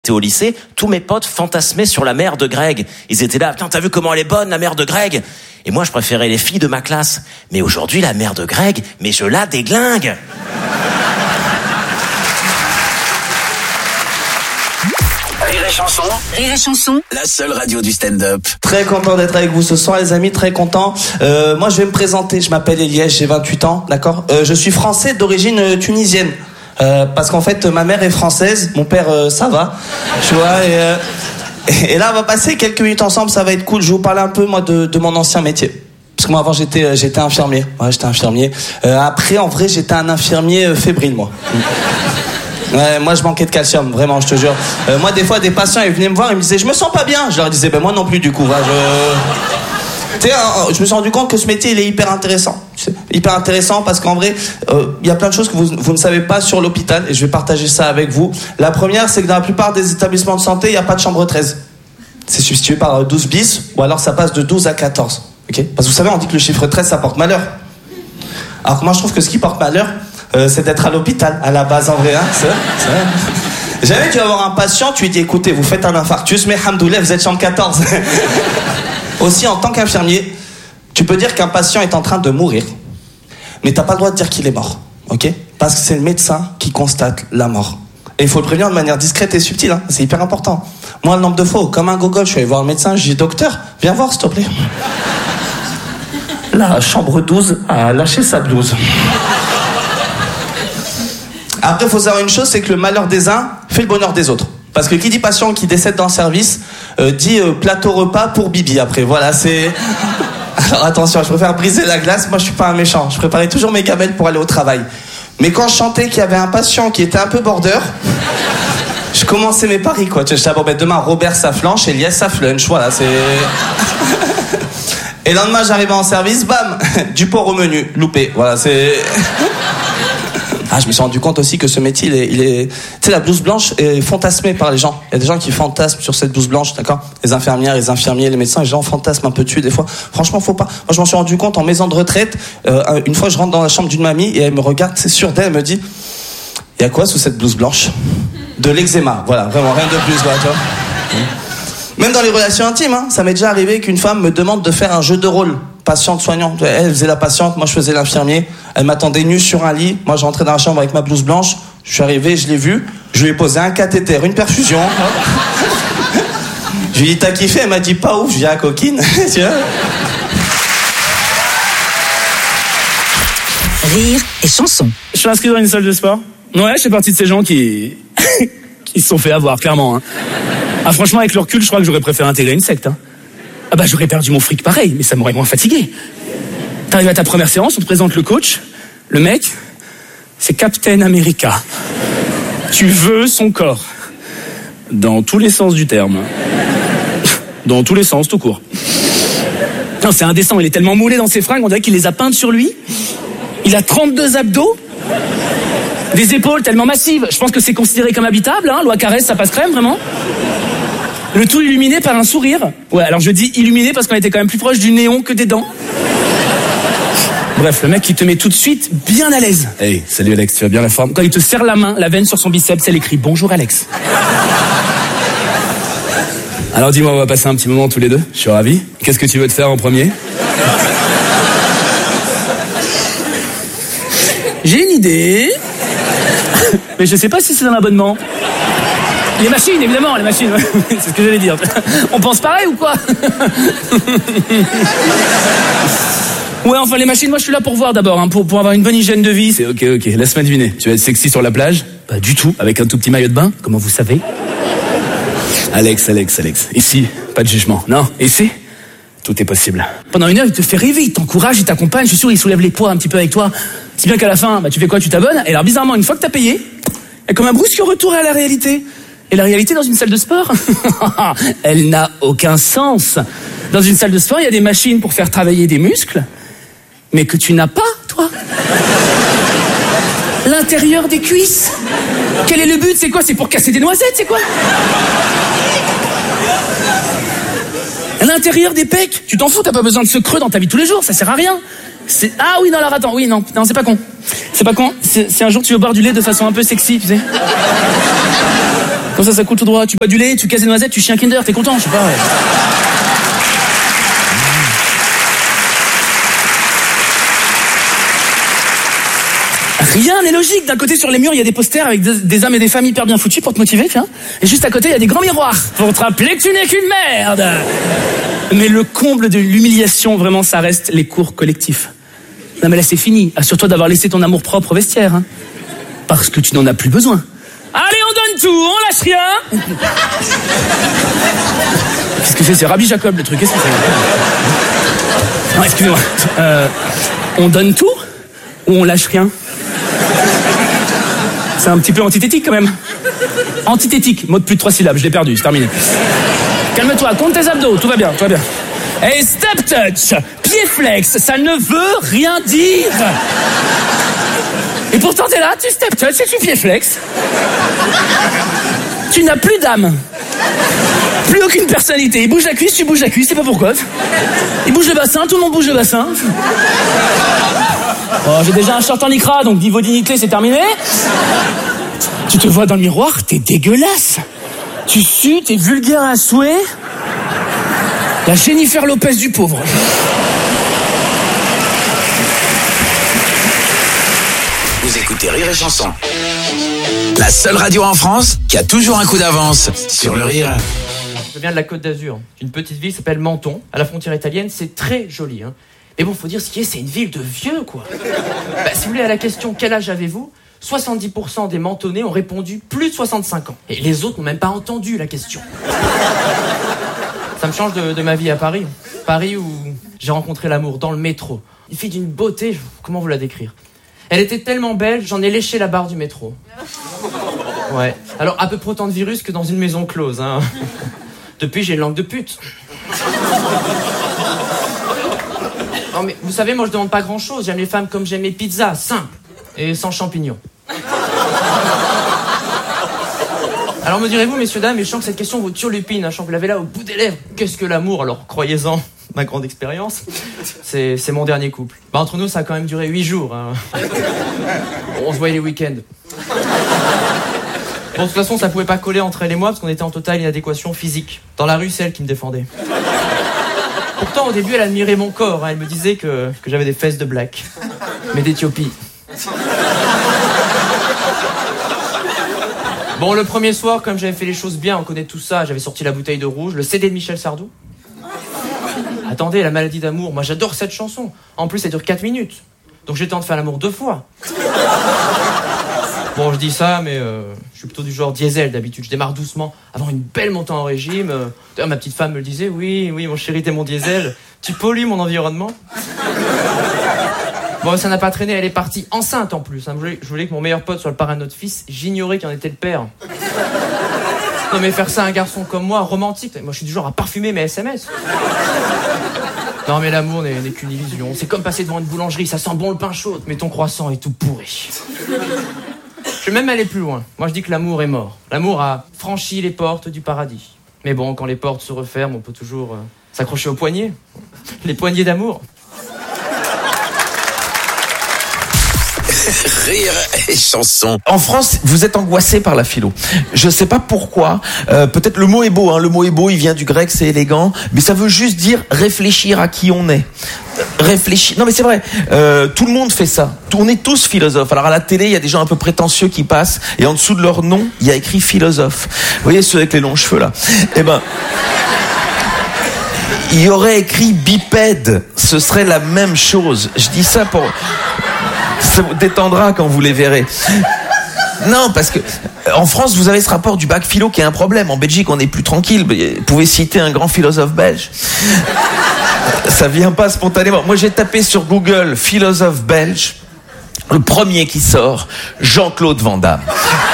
Au lycée, tous mes potes fantasmaient sur la mère de Greg. Ils étaient là, putain, t'as vu comment elle est bonne, la mère de Greg? Et moi, je préférais les filles de ma classe. Mais aujourd'hui, la mère de Greg, mais je la déglingue. Rire et chanson, la seule radio du stand-up. Très content d'être avec vous ce soir, les amis, très content. Moi, je vais me présenter, je m'appelle Eliège, j'ai 28 ans, d'accord. Je suis français d'origine tunisienne. Parce qu'en fait, ma mère est française, mon père, ça va, tu vois. Et là, on va passer quelques minutes ensemble, ça va être cool. Je vais vous parler un peu, moi, de mon ancien métier. Parce que moi, avant, j'étais infirmier. Ouais, j'étais infirmier. Après, en vrai, j'étais un infirmier fébrile, moi. Ouais, moi, je manquais de calcium, vraiment, je te jure. Moi, des fois, des patients, ils venaient me voir, ils me disaient, je me sens pas bien. Je leur disais, ben moi non plus, du coup. Va, Tu sais, je me suis rendu compte que ce métier, il est hyper intéressant. Hyper intéressant parce qu'en vrai, il y a plein de choses que vous ne savez pas sur l'hôpital et je vais partager ça avec vous. La première, c'est que dans la plupart des établissements de santé, il n'y a pas de chambre 13. C'est substitué par 12 bis ou alors ça passe de 12 à 14. Okay, parce que vous savez, on dit que le chiffre 13, ça porte malheur. Alors que moi, je trouve que ce qui porte malheur, c'est d'être à l'hôpital, à la base, en vrai. Hein, c'est vrai. Jamais tu vas voir un patient, tu lui dis, écoutez, vous faites un infarctus, mais hamdoulilah, vous êtes chambre 14. Aussi, en tant qu'infirmier, tu peux dire qu'un patient est en train de mourir, mais t'as pas le droit de dire qu'il est mort, ok? Parce que c'est le médecin qui constate la mort. Et il faut le prévenir de manière discrète et subtile, hein. C'est hyper important. Moi, le nombre de fois, comme un gogol, je suis allé voir le médecin, je dis, docteur, viens voir, s'il te plaît. La chambre 12 a lâché sa blouse. Après, il faut savoir une chose, c'est que le malheur des uns fait le bonheur des autres. Parce que qui dit patient qui décède dans le service, dit plateau repas pour Bibi. Après, voilà, c'est... Alors attention, je préfère briser la glace, moi je suis pas un méchant. Je préparais toujours mes gamelles pour aller au travail. Mais quand je sentais qu'il y avait un patient qui était un peu border, je commençais mes paris, quoi. Je disais, bon, ben, demain, Robert sa flanche, Elias sa flunch, voilà, c'est... Et le lendemain, j'arrivais en service, bam, du porc au menu, loupé, voilà, c'est... Ah, je me suis rendu compte aussi que ce métier, il est... Tu sais, la blouse blanche est fantasmée par les gens. Il y a des gens qui fantasment sur cette blouse blanche, d'accord? Les infirmières, les infirmiers, les médecins, les gens fantasment un peu dessus des fois. Franchement, faut pas. Moi, je m'en suis rendu compte en maison de retraite. Une fois, je rentre dans la chambre d'une mamie et elle me regarde, c'est sûr d'elle, elle me dit, il y a quoi sous cette blouse blanche? De l'eczéma, voilà, vraiment, rien de plus, voilà, tu vois. Même dans les relations intimes, hein, ça m'est déjà arrivé qu'une femme me demande de faire un jeu de rôle. Patiente-soignant. Elle faisait la patiente, moi je faisais l'infirmier. Elle m'attendait nue sur un lit. Moi je rentrais dans la chambre avec ma blouse blanche. Je suis arrivé, je l'ai vue. Je lui ai posé un cathéter, une perfusion. Je lui ai dit, t'as kiffé? Elle m'a dit, pas ouf. Je lui ai dit, ah, coquine. Tu vois? Rire et chanson. Je suis inscrit dans une salle de sport. Ouais, je fais partie de ces gens qui se sont fait avoir, clairement. Hein. Ah, franchement, avec le recul, je crois que j'aurais préféré intégrer une secte. Hein. Ah bah j'aurais perdu mon fric pareil, mais ça m'aurait moins fatigué. T'arrives à ta première séance, on te présente le coach. Le mec, c'est Captain America. Tu veux son corps. Dans tous les sens du terme. Dans tous les sens, tout court. Non, c'est indécent, il est tellement moulé dans ses fringues, on dirait qu'il les a peintes sur lui. Il a 32 abdos. Des épaules tellement massives. Je pense que c'est considéré comme habitable, hein. Loi Carrez, ça passe crème, vraiment. Le tout illuminé par un sourire. Ouais, alors je dis illuminé parce qu'on était quand même plus proche du néon que des dents. Bref, le mec qui te met tout de suite bien à l'aise. Hey, salut Alex, tu vas bien la forme? Quand il te serre la main, la veine sur son biceps, elle écrit bonjour Alex. Alors dis-moi, on va passer un petit moment tous les deux. Je suis ravi. Qu'est-ce que tu veux te faire en premier? J'ai une idée. Mais je sais pas si c'est un abonnement. Les machines, évidemment, les machines. C'est ce que j'allais dire. On pense pareil ou quoi? Ouais, enfin, les machines, moi, je suis là pour voir d'abord, hein, pour avoir une bonne hygiène de vie. C'est ok, laisse-moi deviner. Tu vas être sexy sur la plage? Pas du tout, avec un tout petit maillot de bain, comment vous savez? Alex. Ici, pas de jugement. Non, ici, tout est possible. Pendant une heure, il te fait rêver, il t'encourage, il t'accompagne. Je suis sûr, il soulève les poids un petit peu avec toi. Si bien qu'à la fin, tu fais quoi? Tu t'abonnes? Et alors, bizarrement, une fois que t'as payé, il y a comme un brusque retour à la réalité. Et la réalité dans une salle de sport, elle n'a aucun sens. Dans une salle de sport, il y a des machines pour faire travailler des muscles, mais que tu n'as pas, toi. L'intérieur des cuisses. Quel est le but? C'est quoi? C'est pour casser des noisettes, c'est quoi? L'intérieur des pecs. Tu t'en fous, t'as pas besoin de ce creux dans ta vie de tous les jours, ça sert à rien. Ah oui, non, alors attends, oui, non, c'est pas con. C'est pas con, c'est un jour tu veux boire du lait de façon un peu sexy, tu sais. Comme ça coule tout droit. Tu bois du lait, tu casses des noisettes, tu chies un Kinder, t'es content, je sais pas. Ouais. Rien n'est logique. D'un côté, sur les murs, il y a des posters avec des hommes et des femmes hyper bien foutus pour te motiver, tiens. Et juste à côté, il y a des grands miroirs pour te rappeler que tu n'es qu'une merde. Mais le comble de l'humiliation, vraiment, ça reste les cours collectifs. Non mais là, c'est fini. Assure-toi d'avoir laissé ton amour propre au vestiaire. Hein. Parce que tu n'en as plus besoin. Allez, on donne tout, on lâche rien. Qu'est-ce que c'est Rabbi Jacob, le truc. Qu'est-ce que c'est Non, excusez-moi. On donne tout ou on lâche rien? C'est un petit peu antithétique quand même. Antithétique, mot de plus de 3 syllabes, je l'ai perdu, c'est terminé. Calme-toi, compte tes abdos, tout va bien, tout va bien. Et step touch, pied flex, ça ne veut rien dire. Et pourtant t'es là, tu step touch et tu pied flex. Tu n'as plus d'âme. Plus aucune personnalité. Il bouge la cuisse, tu bouges la cuisse, c'est pas pourquoi. Il bouge le bassin, tout le monde bouge le bassin. Oh, j'ai déjà un short en lycra, donc niveau dignité, c'est terminé. Tu te vois dans le miroir, t'es dégueulasse. Tu sues, t'es vulgaire à souhait. La Jennifer Lopez du pauvre. Vous écoutez Rire et Chanson. La seule radio en France qui a toujours un coup d'avance sur le rire. Je viens de la Côte d'Azur, une petite ville qui s'appelle Menton, à la frontière italienne, c'est très joli. Hein. Mais bon, faut dire ce qui est, c'est une ville de vieux, quoi. Si vous voulez, à la question « Quel âge avez-vous » 70% des Mentonnais ont répondu plus de 65 ans. Et les autres n'ont même pas entendu la question. Ça me change de ma vie à Paris. Paris où j'ai rencontré l'amour dans le métro. Une fille d'une beauté, comment vous la décrire? Elle était tellement belle, j'en ai léché la barre du métro. Ouais. Alors, à peu près autant de virus que dans une maison close, hein. Depuis, j'ai une langue de pute. Non, mais vous savez, moi, je demande pas grand-chose. J'aime les femmes comme j'aime les pizzas, simples et sans champignons. Alors, me direz-vous, messieurs, dames, et je sens que cette question vous turlupine, hein, je sens que vous l'avez là au bout des lèvres. Qu'est-ce que l'amour? Alors, croyez-en, ma grande expérience, c'est mon dernier couple. Entre nous, ça a quand même duré 8 jours. Hein. On se voyait les week-ends. Bon, de toute façon, ça pouvait pas coller entre elle et moi parce qu'on était en totale inadéquation physique. Dans la rue, c'est elle qui me défendait. Pourtant, au début, elle admirait mon corps. Hein. Elle me disait que j'avais des fesses de black. Mais d'Éthiopie. Bon, le premier soir, comme j'avais fait les choses bien, on connaît tout ça, j'avais sorti la bouteille de rouge, le CD de Michel Sardou. Attendez, La maladie d'amour, moi j'adore cette chanson. En plus, elle dure 4 minutes. Donc j'ai le temps de faire l'amour 2 fois. Bon, je dis ça, mais je suis plutôt du genre diesel d'habitude. Je démarre doucement, avant une belle montée en régime. D'ailleurs, ma petite femme me le disait, oui, mon chéri, t'es mon diesel. Tu pollues mon environnement. Bon, ça n'a pas traîné, elle est partie enceinte en plus. Hein. Je voulais que mon meilleur pote soit le parrain de notre fils. J'ignorais qu'il en était le père. Non mais faire ça à un garçon comme moi, romantique. Moi je suis du genre à parfumer mes SMS. Non mais l'amour n'est qu'une illusion. C'est comme passer devant une boulangerie, ça sent bon le pain chaud, mais ton croissant est tout pourri. Je vais même aller plus loin. Moi je dis que l'amour est mort. L'amour a franchi les portes du paradis. Mais bon, quand les portes se referment, on peut toujours s'accrocher aux poignets. Les poignées d'amour. Rire et Chanson. En France, vous êtes angoissé par la philo. Je sais pas pourquoi. Peut-être le mot est beau. Hein. Le mot est beau, il vient du grec, c'est élégant. Mais ça veut juste dire réfléchir à qui on est. Réfléchir. Non mais c'est vrai. Tout le monde fait ça. On est tous philosophes. Alors à la télé, il y a des gens un peu prétentieux qui passent et en dessous de leur nom, il y a écrit philosophe. Vous voyez ceux avec les longs cheveux là. Eh ben. Il y aurait écrit bipède. Ce serait la même chose. Je dis ça pour. Ça vous détendra quand vous les verrez. Non, parce que en France, vous avez ce rapport du bac philo qui est un problème. En Belgique, on est plus tranquille. Vous pouvez citer un grand philosophe belge. Ça vient pas spontanément. Moi, j'ai tapé sur Google philosophe belge. Le premier qui sort, Jean-Claude Van Damme.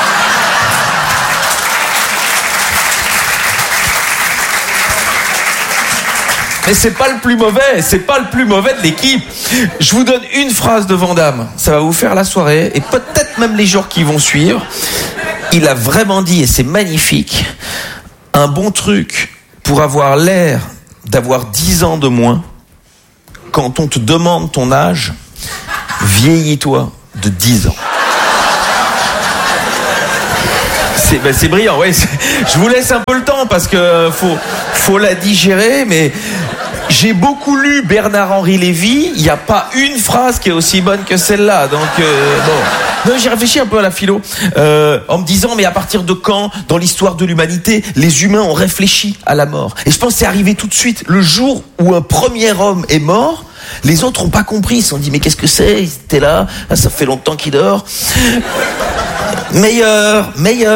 Mais c'est pas le plus mauvais de l'équipe. Je vous donne une phrase de Van Damme. Ça va vous faire la soirée et peut-être même les jours qui vont suivre. Il a vraiment dit, et c'est magnifique, un bon truc pour avoir l'air d'avoir 10 ans de moins. Quand on te demande ton âge, vieillis-toi de 10 ans. C'est brillant, ouais. Je vous laisse un peu le temps parce que faut la digérer, mais j'ai beaucoup lu Bernard-Henri Lévy. Il n'y a pas une phrase qui est aussi bonne que celle-là. Donc bon, j'ai réfléchi un peu à la philo en me disant, mais à partir de quand, dans l'histoire de l'humanité, les humains ont réfléchi à la mort? Et je pense que c'est arrivé tout de suite. Le jour où un premier homme est mort, les autres n'ont pas compris. Ils se sont dit, mais qu'est-ce que c'est? Ils étaient là, ça fait longtemps qu'il dort. Meilleur.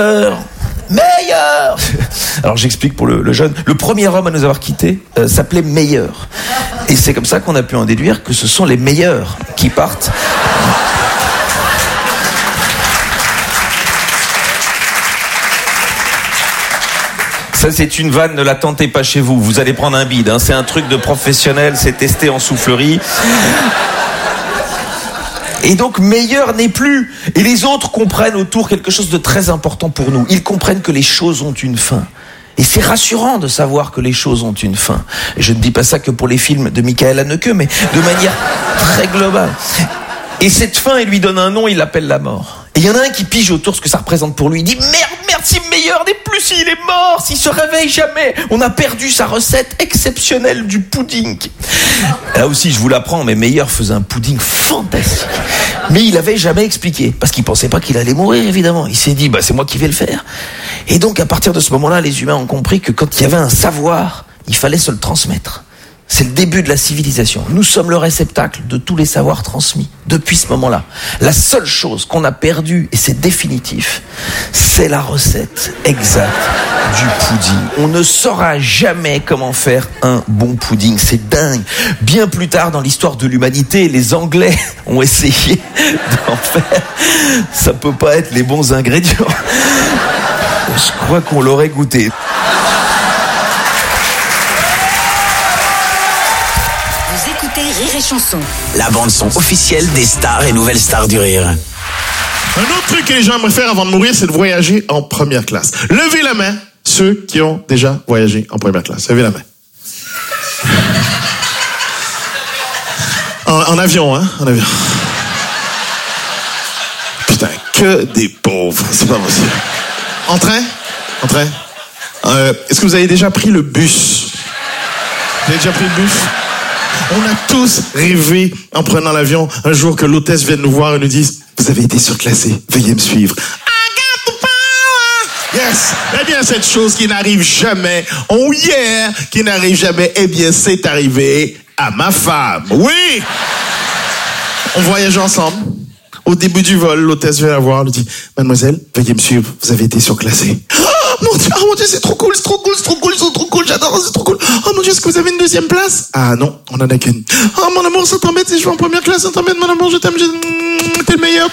Alors j'explique pour le jeune. Le premier homme à nous avoir quittés s'appelait Meilleur. Et c'est comme ça qu'on a pu en déduire que ce sont les meilleurs qui partent. Ça, c'est une vanne, ne la tentez pas chez vous. Vous allez prendre un bide, hein. C'est un truc de professionnel, c'est testé en soufflerie. Et donc, Meilleur n'est plus. Et les autres comprennent autour quelque chose de très important pour nous. Ils comprennent que les choses ont une fin. Et c'est rassurant de savoir que les choses ont une fin. Et je ne dis pas ça que pour les films de Michael Haneke, mais de manière très globale. Et cette fin, il lui donne un nom, il l'appelle la mort. Et il y en a un qui pige autour ce que ça représente pour lui. Il dit, merde, si Meilleur n'est plus, s'il est mort, s'il se réveille jamais, on a perdu sa recette exceptionnelle du pudding. Là aussi, je vous l'apprends, mais Meilleur faisait un pudding fantastique. Mais il avait jamais expliqué, parce qu'il pensait pas qu'il allait mourir, évidemment. Il s'est dit, c'est moi qui vais le faire. Et donc, à partir de ce moment-là, les humains ont compris que quand il y avait un savoir, il fallait se le transmettre. C'est le début de la civilisation. Nous sommes le réceptacle de tous les savoirs transmis depuis ce moment-là. La seule chose qu'on a perdue, et c'est définitif, c'est la recette exacte du pudding. On ne saura jamais comment faire un bon pudding. C'est dingue. Bien plus tard dans l'histoire de l'humanité, les Anglais ont essayé d'en faire. Ça peut pas être les bons ingrédients. Je crois qu'on l'aurait goûté. Rire et Chanson. La bande-son officielle des stars et nouvelles stars du rire. Un autre truc que les gens aimeraient faire avant de mourir, c'est de voyager en première classe. Levez la main, ceux qui ont déjà voyagé en première classe. Levez la main. En avion, hein? En avion. Putain, que des pauvres. C'est pas possible. En train? En train? Est-ce que vous avez déjà pris le bus? Vous avez déjà pris le bus? On a tous rêvé, en prenant l'avion, un jour que l'hôtesse vienne nous voir et nous dise « Vous avez été surclassé, veuillez me suivre. » I got the power! Yes! Eh bien, cette chose qui n'arrive jamais, oh yeah! Qui n'arrive jamais, eh bien, c'est arrivé à ma femme. Oui! On voyage ensemble. Au début du vol, l'hôtesse vient la voir, lui dit « Mademoiselle, veuillez me suivre, vous avez été surclassée. » Oh mon Dieu, c'est trop cool, j'adore, c'est trop cool. Oh mon Dieu, est-ce que vous avez une deuxième place? Ah non, on en a qu'une. Oh mon amour, ça t'embête si je vais en première classe, ça t'embête mon amour, je t'aime, t'es le meilleur,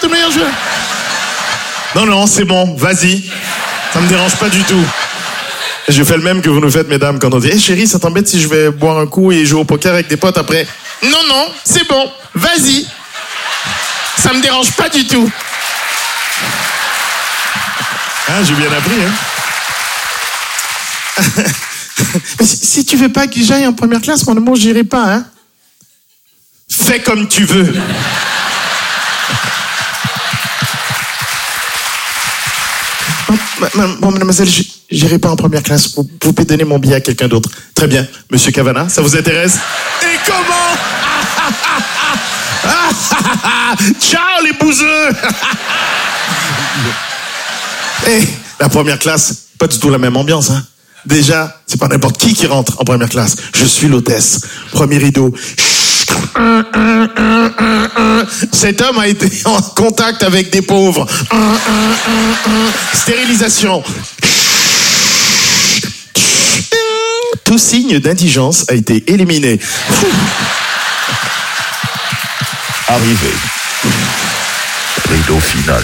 Non, c'est bon, vas-y. Ça me dérange pas du tout. Je fais le même que vous nous faites, mesdames, quand on dit, chérie, ça t'embête si je vais boire un coup et jouer au poker avec des potes après? Non, c'est bon, vas-y. Ça me dérange pas du tout. Ah, j'ai bien appris, hein. Mais si tu veux pas que j'aille en première classe, mon amour, j'irai pas, hein. Fais comme tu veux. Bon, mademoiselle, j'irai pas en première classe. Vous pouvez donner mon billet à quelqu'un d'autre. Très bien. Monsieur Cavana, ça vous intéresse? Et comment? Ciao, les bouseux. Et la première classe, pas du tout la même ambiance, hein. Déjà, c'est pas n'importe qui rentre en première classe. Je suis l'hôtesse. Premier rideau. Cet homme a été en contact avec des pauvres. Stérilisation. Tout signe d'indigence a été éliminé. Arrivé. Rideau final.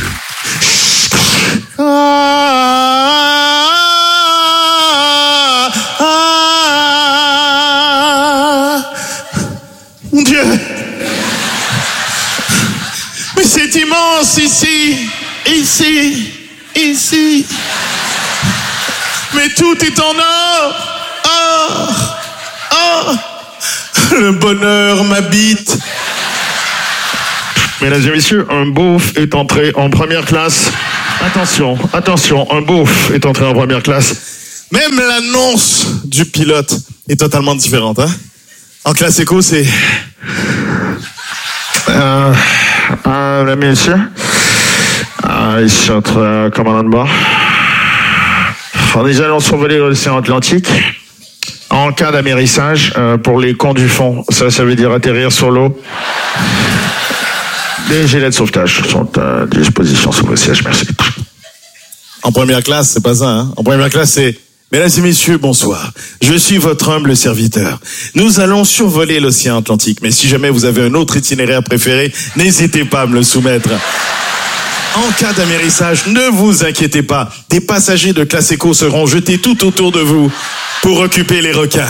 Mon Dieu! Mais c'est immense ici! Ici! Mais tout est en or! Le bonheur m'habite! Mesdames et messieurs, un beauf est entré en première classe. Attention, un beauf est entré en première classe. Même l'annonce du pilote est totalement différente. Hein? En classe éco, c'est... Messieurs, ici entre commandant de bord. Nous allons survoler l'océan Atlantique. En cas d'amérissage, pour les cons du fond, ça veut dire atterrir sur l'eau. Les gilets de sauvetage sont à disposition sur le siège, merci. En première classe, c'est pas ça, hein. En première classe, c'est... Mesdames et messieurs, bonsoir. Je suis votre humble serviteur. Nous allons survoler l'océan Atlantique, mais si jamais vous avez un autre itinéraire préféré, n'hésitez pas à me le soumettre. En cas d'amérissage, ne vous inquiétez pas. Des passagers de classe éco seront jetés tout autour de vous pour occuper les requins.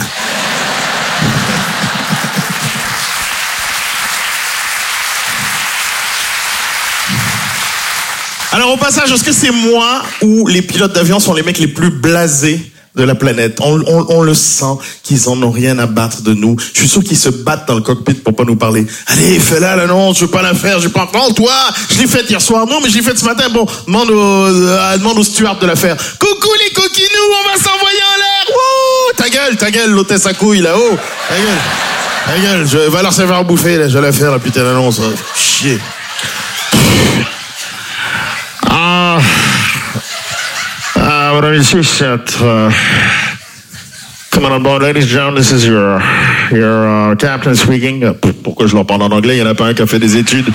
Alors au passage, est-ce que c'est moi ou les pilotes d'avion sont les mecs les plus blasés de la planète? On le sent qu'ils en ont rien à battre de nous. Je suis sûr qu'ils se battent dans le cockpit pour pas nous parler. Allez, fais-la l'annonce, je veux pas la faire, je vais pas... Non, toi, je l'ai faite hier soir. Non, mais je l'ai faite ce matin. Bon, demande au steward de la faire. Coucou les coquinous, on va s'envoyer en l'air. Wouh, ta gueule, l'hôtesse à couilles là-haut. Ta gueule, je vais leur servir à bouffer, là. Je vais la faire, la putain d'annonce. Chier. Madame et messieurs, come on board, ladies and gentlemen, this is your captain speaking. Pourquoi je leur parle en anglais? Il n'y en a pas un qui a fait des études.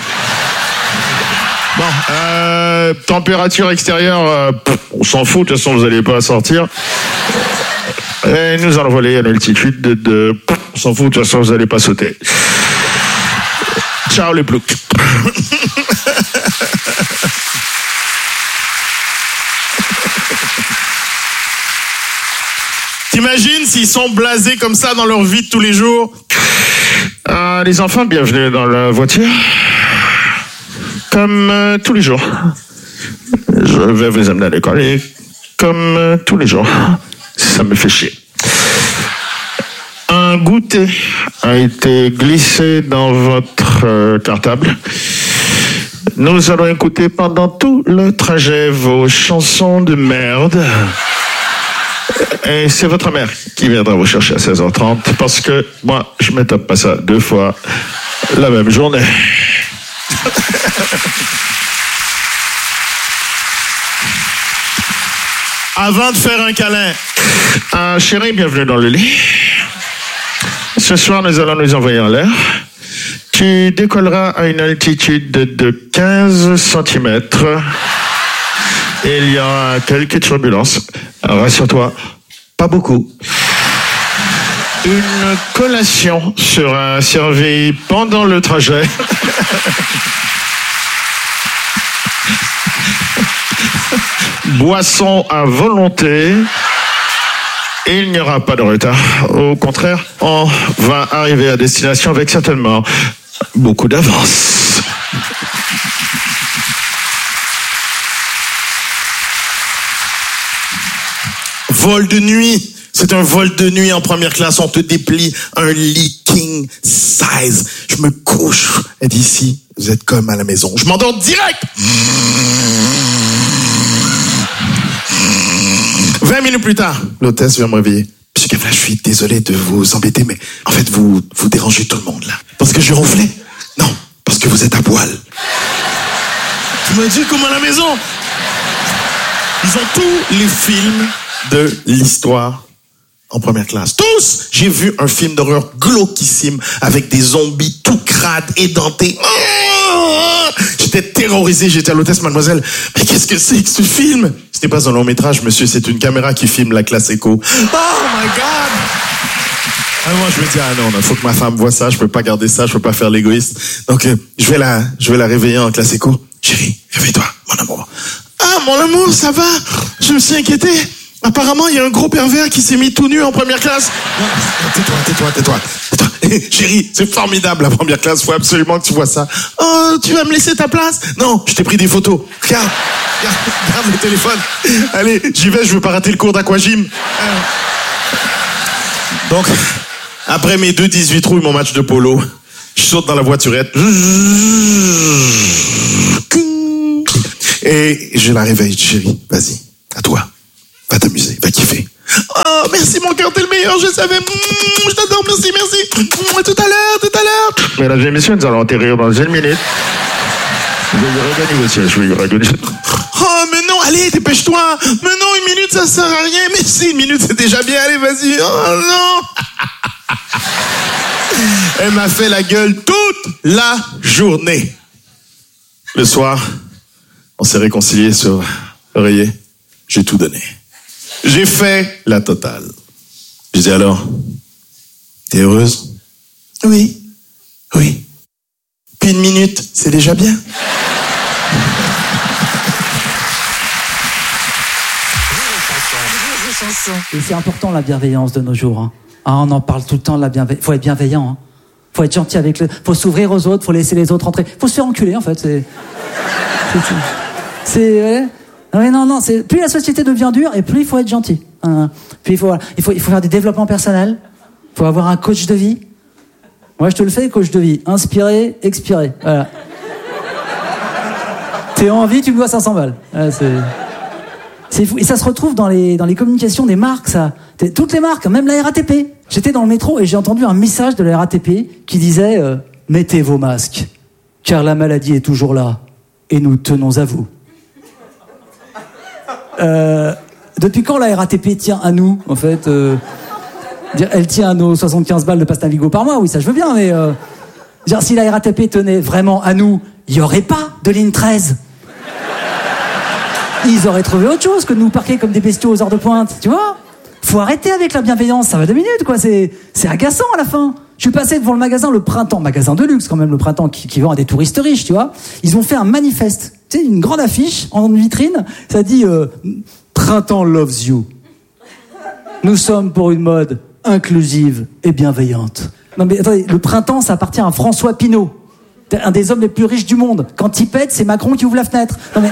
Bon, température extérieure, on s'en fout, de toute façon vous n'allez pas sortir. Et nous allons voler à une altitude de on s'en fout, de toute façon vous n'allez pas sauter. Ciao les ploucs. T'imagines s'ils sont blasés comme ça dans leur vie de tous les jours? Les enfants, bienvenue dans la voiture. Comme tous les jours. Je vais vous amener à l'école et comme tous les jours. Ça me fait chier. Un goûter a été glissé dans votre cartable. Nous allons écouter pendant tout le trajet vos chansons de merde. Et c'est votre mère qui viendra vous chercher à 16h30 parce que moi, je me tape pas ça 2 fois la même journée. Avant de faire un câlin, chérie, bienvenue dans le lit. Ce soir, nous allons nous envoyer en l'air. Tu décolleras à une altitude de 15 cm. Et il y aura quelques turbulences. Rassure-toi, pas beaucoup. Une collation sera servie pendant le trajet. Boisson à volonté. Il n'y aura pas de retard. Au contraire, on va arriver à destination avec certainement beaucoup d'avance. Vol de nuit. C'est un vol de nuit en première classe. On te déplie un lit king size. Je me couche. Et d'ici, vous êtes comme à la maison. Je m'endors direct. 20 minutes plus tard, l'hôtesse vient me réveiller. Monsieur Cavla, je suis désolé de vous embêter, mais en fait, vous dérangez tout le monde, là. Parce que j'ai ronflé? Non, parce que vous êtes à poil. Tu m'as dit comme à la maison. Ils ont tous les films de l'histoire en première classe. Tous! J'ai vu un film d'horreur glauquissime avec des zombies tout crades, édentés. J'étais terrorisé, j'étais à l'hôtesse, mademoiselle. Mais qu'est-ce que c'est que ce film? Ce n'est pas un long métrage, monsieur, c'est une caméra qui filme la classe éco. Oh my God! Alors moi, je me dis, non, il faut que ma femme voit ça, je peux pas garder ça, je peux pas faire l'égoïste. Donc, je vais la réveiller en classe éco. Chérie, réveille-toi, mon amour. Ah, mon amour, ça va? Je me suis inquiété. Apparemment, il y a un gros pervers qui s'est mis tout nu en première classe. Tais-toi. Chérie, c'est formidable la première classe. Faut absolument que tu vois ça. Oh, tu vas me laisser ta place? Non, je t'ai pris des photos. Regarde le téléphone. Allez, j'y vais, je veux pas rater le cours d'aquagym. Donc, après mes 2 18 trous et mon match de polo, je saute dans la voiturette. Et je la réveille, chérie, vas-y, à toi, va t'amuser, va kiffer. Oh, merci mon cœur, t'es le meilleur, je savais. Je t'adore, merci. Tout à l'heure. Mesdames et messieurs, nous allons atterrir dans 1 minute. Veuillez regagner vos sièges, veuillez regagner. Oh, mais non, allez, dépêche-toi. Mais non, 1 minute, ça sert à rien. Mais si, 1 minute, c'est déjà bien. Allez, vas-y. Oh non. Elle m'a fait la gueule toute la journée. Le soir, on s'est réconciliés sur l'oreiller. J'ai tout donné. J'ai fait la totale. Je dis alors, t'es heureuse? Oui. Puis 1 minute, c'est déjà bien. Et c'est important la bienveillance de nos jours. Hein. Ah, on en parle tout le temps de la bienveillance. Faut être bienveillant. Hein. Faut être gentil avec faut s'ouvrir aux autres, faut laisser les autres entrer. Faut se faire enculer en fait. Ouais. Non, c'est plus la société devient dure et plus il faut être gentil. Puis il faut faire des développements personnels. Il faut avoir un coach de vie. Moi je te le fais, coach de vie. Inspirer, expirer. Voilà. T'es en vie, tu me dois 500 balles. Voilà, c'est fou. Et ça se retrouve dans les communications des marques, ça. Toutes les marques, même la RATP. J'étais dans le métro et j'ai entendu un message de la RATP qui disait mettez vos masques, car la maladie est toujours là et nous tenons à vous. Depuis quand la RATP tient à nous, en fait elle tient à nos 75 balles de pasta Navigo par mois, oui, ça je veux bien, mais si la RATP tenait vraiment à nous, il n'y aurait pas de ligne 13. Ils auraient trouvé autre chose que de nous parquer comme des bestiaux aux heures de pointe, tu vois. Faut arrêter avec la bienveillance, ça va 2 minutes, quoi. C'est agaçant à la fin. Je suis passé devant le magasin Le Printemps, magasin de luxe quand même, Le Printemps qui vend à des touristes riches, tu vois. Ils ont fait un manifeste, tu sais, une grande affiche en vitrine. Ça dit Printemps loves you. Nous sommes pour une mode inclusive et bienveillante. Non mais attendez, Le Printemps, ça appartient à François Pinault, un des hommes les plus riches du monde. Quand il pète, c'est Macron qui ouvre la fenêtre. Non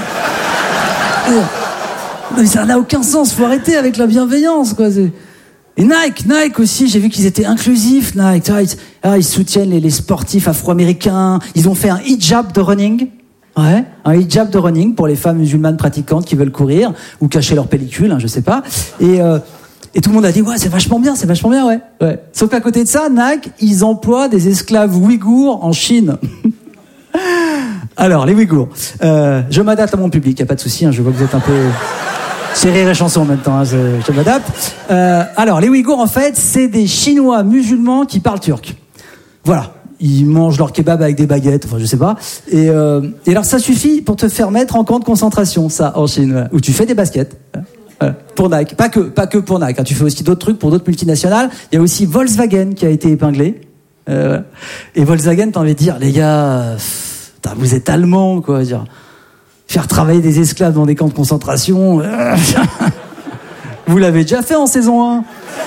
mais ça n'a aucun sens, faut arrêter avec la bienveillance, quoi. Et Nike aussi, j'ai vu qu'ils étaient inclusifs, Nike. Ils soutiennent les sportifs afro-américains. Ils ont fait un hijab de running. Ouais, un hijab de running pour les femmes musulmanes pratiquantes qui veulent courir ou cacher leur pellicule, je sais pas. Et tout le monde a dit ouais, c'est vachement bien, ouais. Sauf qu'à côté de ça, Nike, ils emploient des esclaves ouïghours en Chine. Alors, les Ouïghours. Je m'adapte à mon public, y a pas de souci. Je vois que vous êtes un peu... C'est Rire et Chanson en même temps, je m'adapte. Alors, les Ouïghours, en fait, c'est des Chinois musulmans qui parlent turc. Voilà. Ils mangent leur kebab avec des baguettes, je sais pas. Et alors, ça suffit pour te faire mettre en camp de concentration, ça, en Chine, voilà, où tu fais des baskets. Voilà, pour Nike. Pas que pour Nike. Tu fais aussi d'autres trucs pour d'autres multinationales. Il y a aussi Volkswagen qui a été épinglé. Et Volkswagen, t'as envie de dire, les gars... vous êtes allemands, quoi. Dire. Faire travailler des esclaves dans des camps de concentration, vous l'avez déjà fait en saison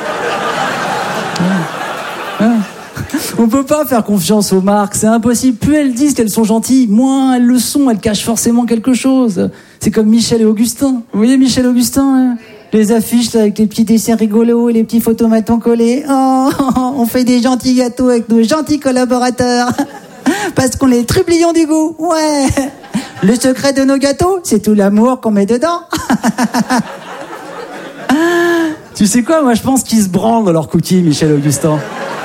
1. On peut pas faire confiance aux marques, c'est impossible. Plus elles disent qu'elles sont gentilles, moins elles le sont, elles cachent forcément quelque chose. C'est comme Michel et Augustin. Vous voyez Michel et Augustin, les affiches là, avec les petits dessins rigolos et les petits photomatons collés. Oh, on fait des gentils gâteaux avec nos gentils collaborateurs. Parce qu'on est trublions du goût, ouais. Le secret de nos gâteaux, c'est tout l'amour qu'on met dedans. Tu sais quoi, moi je pense qu'ils se branlent dans leurs cookies, Michel et Augustin.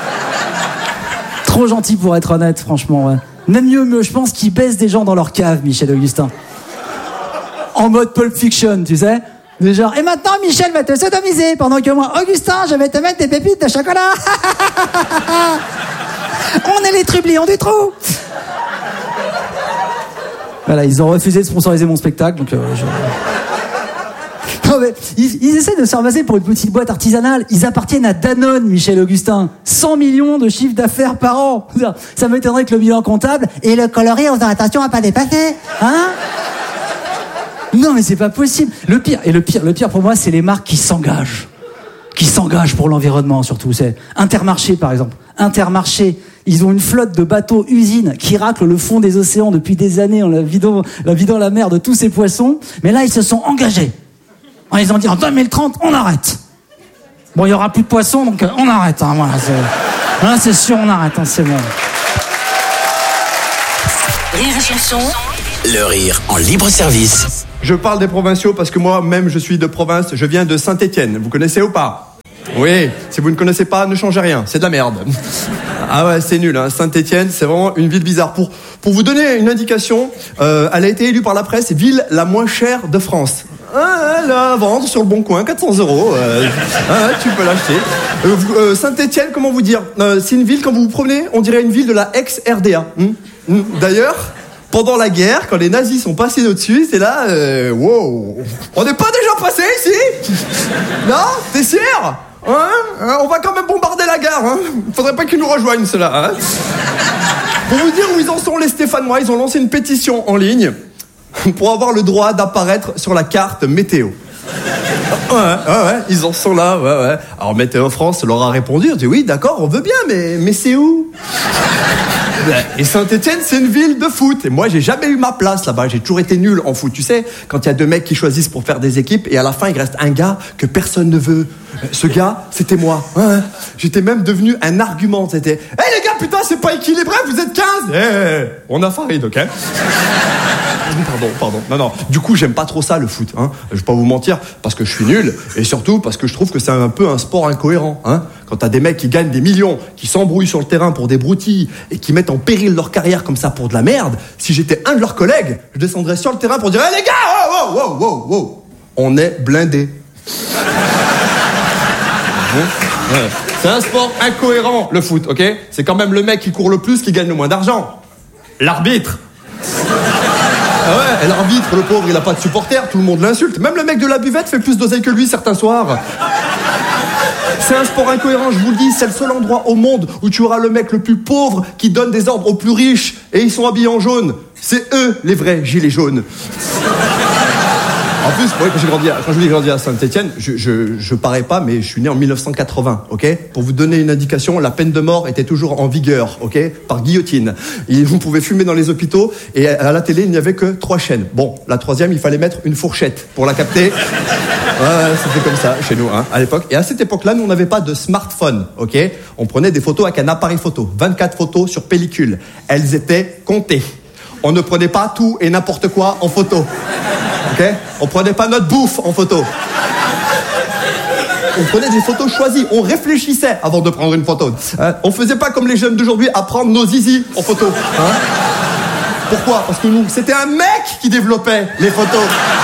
Trop gentil pour être honnête, franchement, ouais. Même mieux, je pense qu'ils baissent des gens dans leur cave, Michel et Augustin. En mode Pulp Fiction, tu sais. Genre, et maintenant Michel va te sodomiser, pendant que moi, Augustin, je vais te mettre des pépites de chocolat. On est les trublions du trou. Voilà, ils ont refusé de sponsoriser mon spectacle, donc Non, mais ils essaient de se faire passer pour une petite boîte artisanale. Ils appartiennent à Danone, Michel Augustin. 100 millions de chiffre d'affaires par an. Ça m'étonnerait que le bilan comptable et le coloris, on faisant attention à pas dépasser. Hein? Non, mais c'est pas possible. Le pire pour moi, c'est les marques qui s'engagent pour l'environnement, surtout. C'est Intermarché, par exemple. Intermarché, ils ont une flotte de bateaux usines qui raclent le fond des océans depuis des années en la vidant la mer de tous ces poissons. Mais là, ils se sont engagés. Ils ont dit, en 2030, on arrête. Bon, il y aura plus de poissons, donc on arrête. Hein, voilà, c'est sûr, on arrête. Hein, c'est bon. Rire et Chanson, Le rire en libre service. Je parle des provinciaux parce que moi-même je suis de province, je viens de Saint-Étienne. Vous connaissez ou pas? Oui, si vous ne connaissez pas, ne changez rien, c'est de la merde. Ah ouais, c'est nul, hein. Saint-Étienne, c'est vraiment une ville bizarre. Pour vous donner une indication, elle a été élue par la presse ville la moins chère de France. Elle à vendre sur le Bon Coin, 400 €. Tu peux l'acheter. Saint-Étienne, comment vous dire, c'est une ville, quand vous vous promenez, on dirait une ville de la ex-RDA. D'ailleurs, pendant la guerre, quand les nazis sont passés au-dessus, c'est là, wow. On n'est pas déjà passé ici? Non? T'es sûr? On va quand même bombarder la gare, hein. Faudrait pas qu'ils nous rejoignent, ceux-là, hein. Pour vous dire où ils en sont, les Stéphanois, ils ont lancé une pétition en ligne pour avoir le droit d'apparaître sur la carte météo. Ouais, ils en sont là, ouais. Alors Météo France leur a répondu, on dit oui, d'accord, on veut bien, mais c'est où? Et Saint-Étienne, c'est une ville de foot. Et moi, j'ai jamais eu ma place là-bas. J'ai toujours été nul en foot. Tu sais, quand il y a deux mecs qui choisissent pour faire des équipes et à la fin, il reste un gars que personne ne veut. Ce gars, c'était moi. Ouais. J'étais même devenu un argument. C'était, les gars, putain, c'est pas équilibré, vous êtes 15. On a Farid, ok? Pardon. Non. Du coup, j'aime pas trop ça, le foot. Hein. Je vais pas vous mentir, parce que je suis nul. Et surtout, parce que je trouve que c'est un peu un sport incohérent. Hein. Quand t'as des mecs qui gagnent des millions, qui s'embrouillent sur le terrain pour des broutilles et qui mettent en péril leur carrière comme ça pour de la merde, si j'étais un de leurs collègues, je descendrais sur le terrain pour dire les gars, wow. On est blindés. C'est un sport incohérent, le foot, ok? C'est quand même le mec qui court le plus qui gagne le moins d'argent. L'arbitre. Ah ouais, et l'arbitre, le pauvre, il a pas de supporters, tout le monde l'insulte. Même le mec de la buvette fait plus d'oseille que lui certains soirs. C'est un sport incohérent, je vous le dis, c'est le seul endroit au monde où tu auras le mec le plus pauvre qui donne des ordres aux plus riches et ils sont habillés en jaune. C'est eux les vrais gilets jaunes. En plus, moi, quand j'ai grandi à Saint-Étienne, je parais pas, mais je suis né en 1980, ok? Pour vous donner une indication, la peine de mort était toujours en vigueur, ok? Par guillotine. On pouvait fumer dans les hôpitaux et à la télé, il n'y avait que 3 chaînes. Bon, la 3e, il fallait mettre une fourchette pour la capter. Ouais, c'était comme ça chez nous, hein, à l'époque. Et à cette époque-là, nous, on n'avait pas de smartphone, ok? On prenait des photos avec un appareil photo. 24 photos sur pellicule. Elles étaient comptées. On ne prenait pas tout et n'importe quoi en photo. Ok? On prenait pas notre bouffe en photo. On prenait des photos choisies. On réfléchissait avant de prendre une photo. On faisait pas comme les jeunes d'aujourd'hui à prendre nos zizi en photo. Hein? Pourquoi? Parce que nous, c'était un mec qui développait les photos.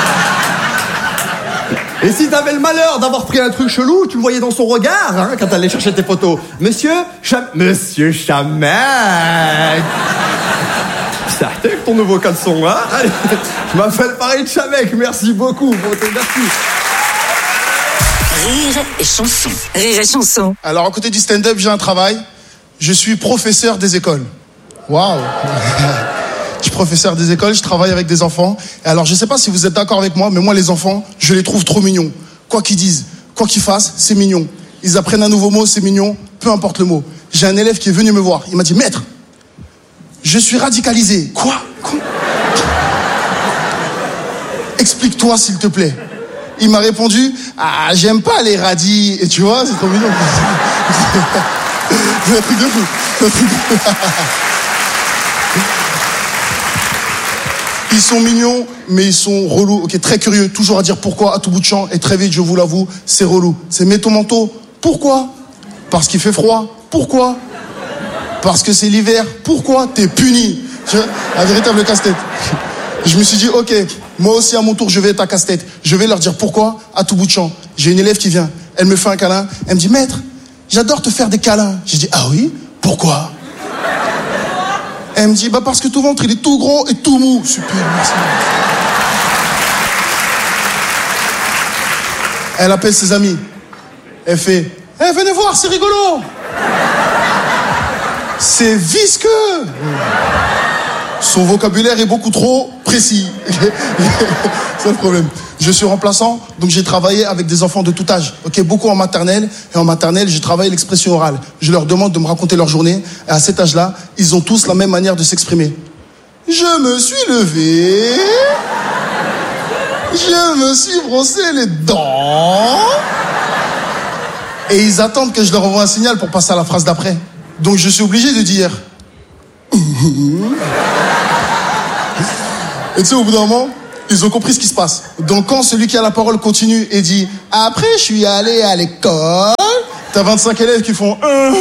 Et si t'avais le malheur d'avoir pris un truc chelou, tu le voyais dans son regard, hein, quand t'allais chercher tes photos. Monsieur Chamek. C'est avec ton nouveau caleçon, hein? Je m'appelle Farid Chamek, merci beaucoup. Merci. Rire et chanson. Rire et chanson. Alors, à côté du stand-up, j'ai un travail. Je suis professeur des écoles. Waouh! Je suis professeur des écoles, je travaille avec des enfants. Et alors, je sais pas si vous êtes d'accord avec moi, mais moi, les enfants, je les trouve trop mignons. Quoi qu'ils disent, quoi qu'ils fassent, c'est mignon. Ils apprennent un nouveau mot, c'est mignon, peu importe le mot. J'ai un élève qui est venu me voir. Il m'a dit, maître, je suis radicalisé. Quoi? Explique-toi, s'il te plaît. Il m'a répondu, j'aime pas les radis. Et tu vois, c'est trop mignon. C'est un truc de fou. Ils sont mignons, mais ils sont relous. Ok, très curieux, toujours à dire pourquoi à tout bout de champ. Et très vite, je vous l'avoue, c'est relou. C'est mets ton manteau. Pourquoi? Parce qu'il fait froid. Pourquoi? Parce que c'est l'hiver. Pourquoi? T'es puni. Un véritable casse-tête. Je me suis dit, ok, moi aussi à mon tour, je vais être à casse-tête. Je vais leur dire pourquoi à tout bout de champ. J'ai une élève qui vient. Elle me fait un câlin. Elle me dit, maître, j'adore te faire des câlins. J'ai dit, ah oui? Pourquoi? Elle me dit, parce que ton ventre, il est tout gros et tout mou. Super, merci. Elle appelle ses amis. Elle fait, venez voir, c'est rigolo. C'est visqueux. Son vocabulaire est beaucoup trop précis. C'est le problème. Je suis remplaçant, donc j'ai travaillé avec des enfants de tout âge. Ok, beaucoup en maternelle. Et en maternelle, j'ai travaillé l'expression orale. Je leur demande de me raconter leur journée. Et à cet âge-là, ils ont tous la même manière de s'exprimer. Je me suis levé. Je me suis brossé les dents. Et ils attendent que je leur envoie un signal pour passer à la phrase d'après. Donc je suis obligé de dire... Et tu sais, au bout d'un moment, ils ont compris ce qui se passe. Donc quand celui qui a la parole continue et dit « Après, je suis allé à l'école », t'as 25 élèves qui font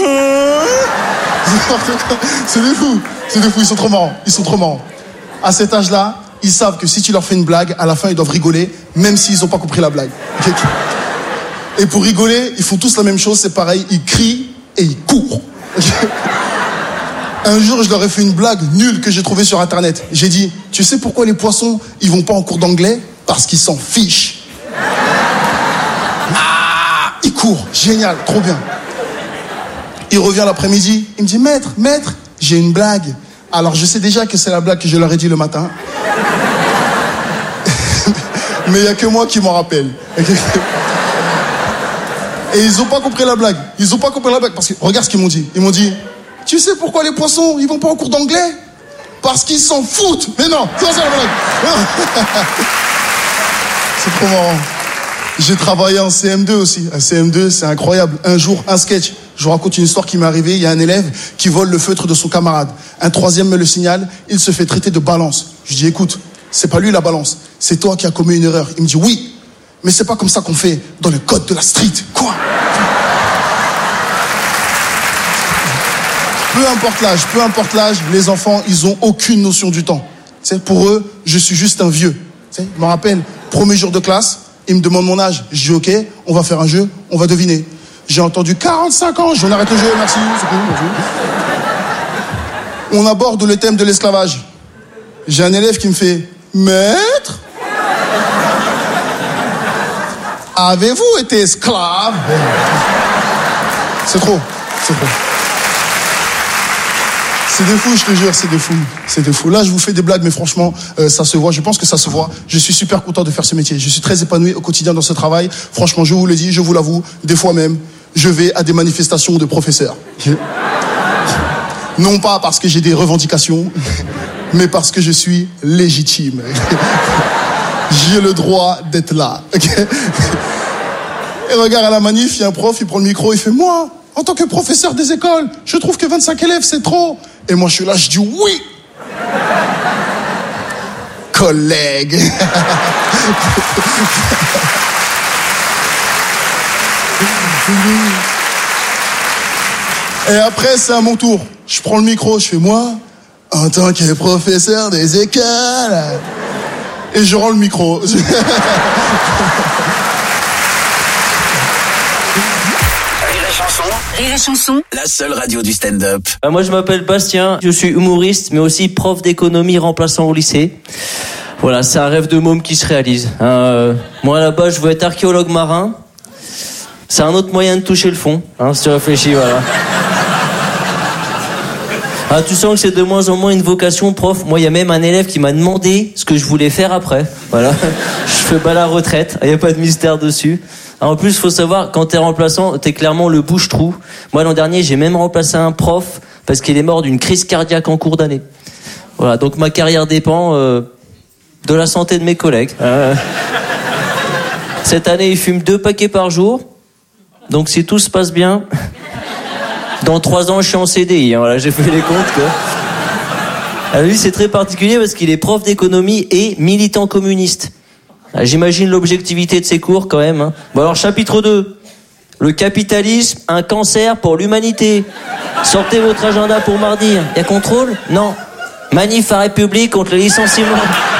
C'est des fous, ils sont trop marrants. À cet âge-là, ils savent que si tu leur fais une blague, à la fin, ils doivent rigoler, même s'ils n'ont pas compris la blague. Okay. Et pour rigoler, ils font tous la même chose, c'est pareil, ils crient et ils courent. Okay. Un jour, je leur ai fait une blague nulle que j'ai trouvée sur Internet. J'ai dit, tu sais pourquoi les poissons, ils vont pas en cours d'anglais? Parce qu'ils s'en fichent. Ah, ils courent, génial, trop bien. Il revient l'après-midi, il me dit, maître, j'ai une blague. Alors, je sais déjà que c'est la blague que je leur ai dit le matin. Mais il n'y a que moi qui m'en rappelle. Et ils n'ont pas compris la blague. Parce que, regarde ce qu'ils m'ont dit. Ils m'ont dit, tu sais pourquoi les poissons, ils vont pas en cours d'anglais? Parce qu'ils s'en foutent. Mais non, c'est ça la blague. C'est trop marrant. J'ai travaillé en CM2 aussi. Un CM2, c'est incroyable. Un jour, un sketch. Je vous raconte une histoire qui m'est arrivée. Il y a un élève qui vole le feutre de son camarade. Un troisième me le signale. Il se fait traiter de balance. Je dis, écoute, c'est pas lui la balance. C'est toi qui as commis une erreur. Il me dit, oui, mais c'est pas comme ça qu'on fait dans le code de la street. Quoi? Peu importe l'âge, les enfants, ils ont aucune notion du temps. Tu sais, pour eux, je suis juste un vieux. Tu sais, je me rappelle, premier jour de classe, ils me demandent mon âge. Je dis, ok, on va faire un jeu, on va deviner. J'ai entendu 45 ans, j'en arrête le jeu, merci. C'est cool, merci. On aborde le thème de l'esclavage. J'ai un élève qui me fait, maître, avez-vous été esclave? C'est trop. C'est des fous, je te jure, c'est des fous. Là, je vous fais des blagues, mais franchement, ça se voit. Je pense que ça se voit. Je suis super content de faire ce métier. Je suis très épanoui au quotidien dans ce travail. Franchement, je vous le dis, je vous l'avoue, des fois même, je vais à des manifestations de professeurs. Non pas parce que j'ai des revendications, mais parce que je suis légitime. J'ai le droit d'être là. Et regarde, à la manif, il y a un prof, il prend le micro, il fait, moi, en tant que professeur des écoles, je trouve que 25 élèves, c'est trop. Et moi, je suis là, je dis oui. Collègue. Et après, c'est à mon tour. Je prends le micro, je fais, moi, en tant que professeur des écoles. Et je rends le micro. Rire et chanson, la seule radio du stand-up. Moi je m'appelle Bastien, je suis humoriste mais aussi prof d'économie remplaçant au lycée. Voilà, c'est un rêve de môme qui se réalise. Moi là-bas je veux être archéologue marin. C'est un autre moyen de toucher le fond, si tu réfléchis, voilà. Tu sens que c'est de moins en moins une vocation prof. Moi il y a même un élève qui m'a demandé ce que je voulais faire après. Voilà, je fais pas la retraite, il n'y a pas de mystère dessus. En plus, faut savoir, quand t'es remplaçant, t'es clairement le bouche-trou. Moi, l'an dernier, j'ai même remplacé un prof parce qu'il est mort d'une crise cardiaque en cours d'année. Voilà, donc ma carrière dépend de la santé de mes collègues. Cette année, il fume 2 paquets par jour. Donc, si tout se passe bien, dans 3 ans, je suis en CDI. Voilà, j'ai fait les comptes, quoi. Alors, lui, c'est très particulier parce qu'il est prof d'économie et militant communiste. J'imagine l'objectivité de ces cours quand même. Bon alors chapitre 2. Le capitalisme, un cancer pour l'humanité. Sortez votre agenda pour mardi. Y a contrôle? Non. Manif à République contre les licenciements.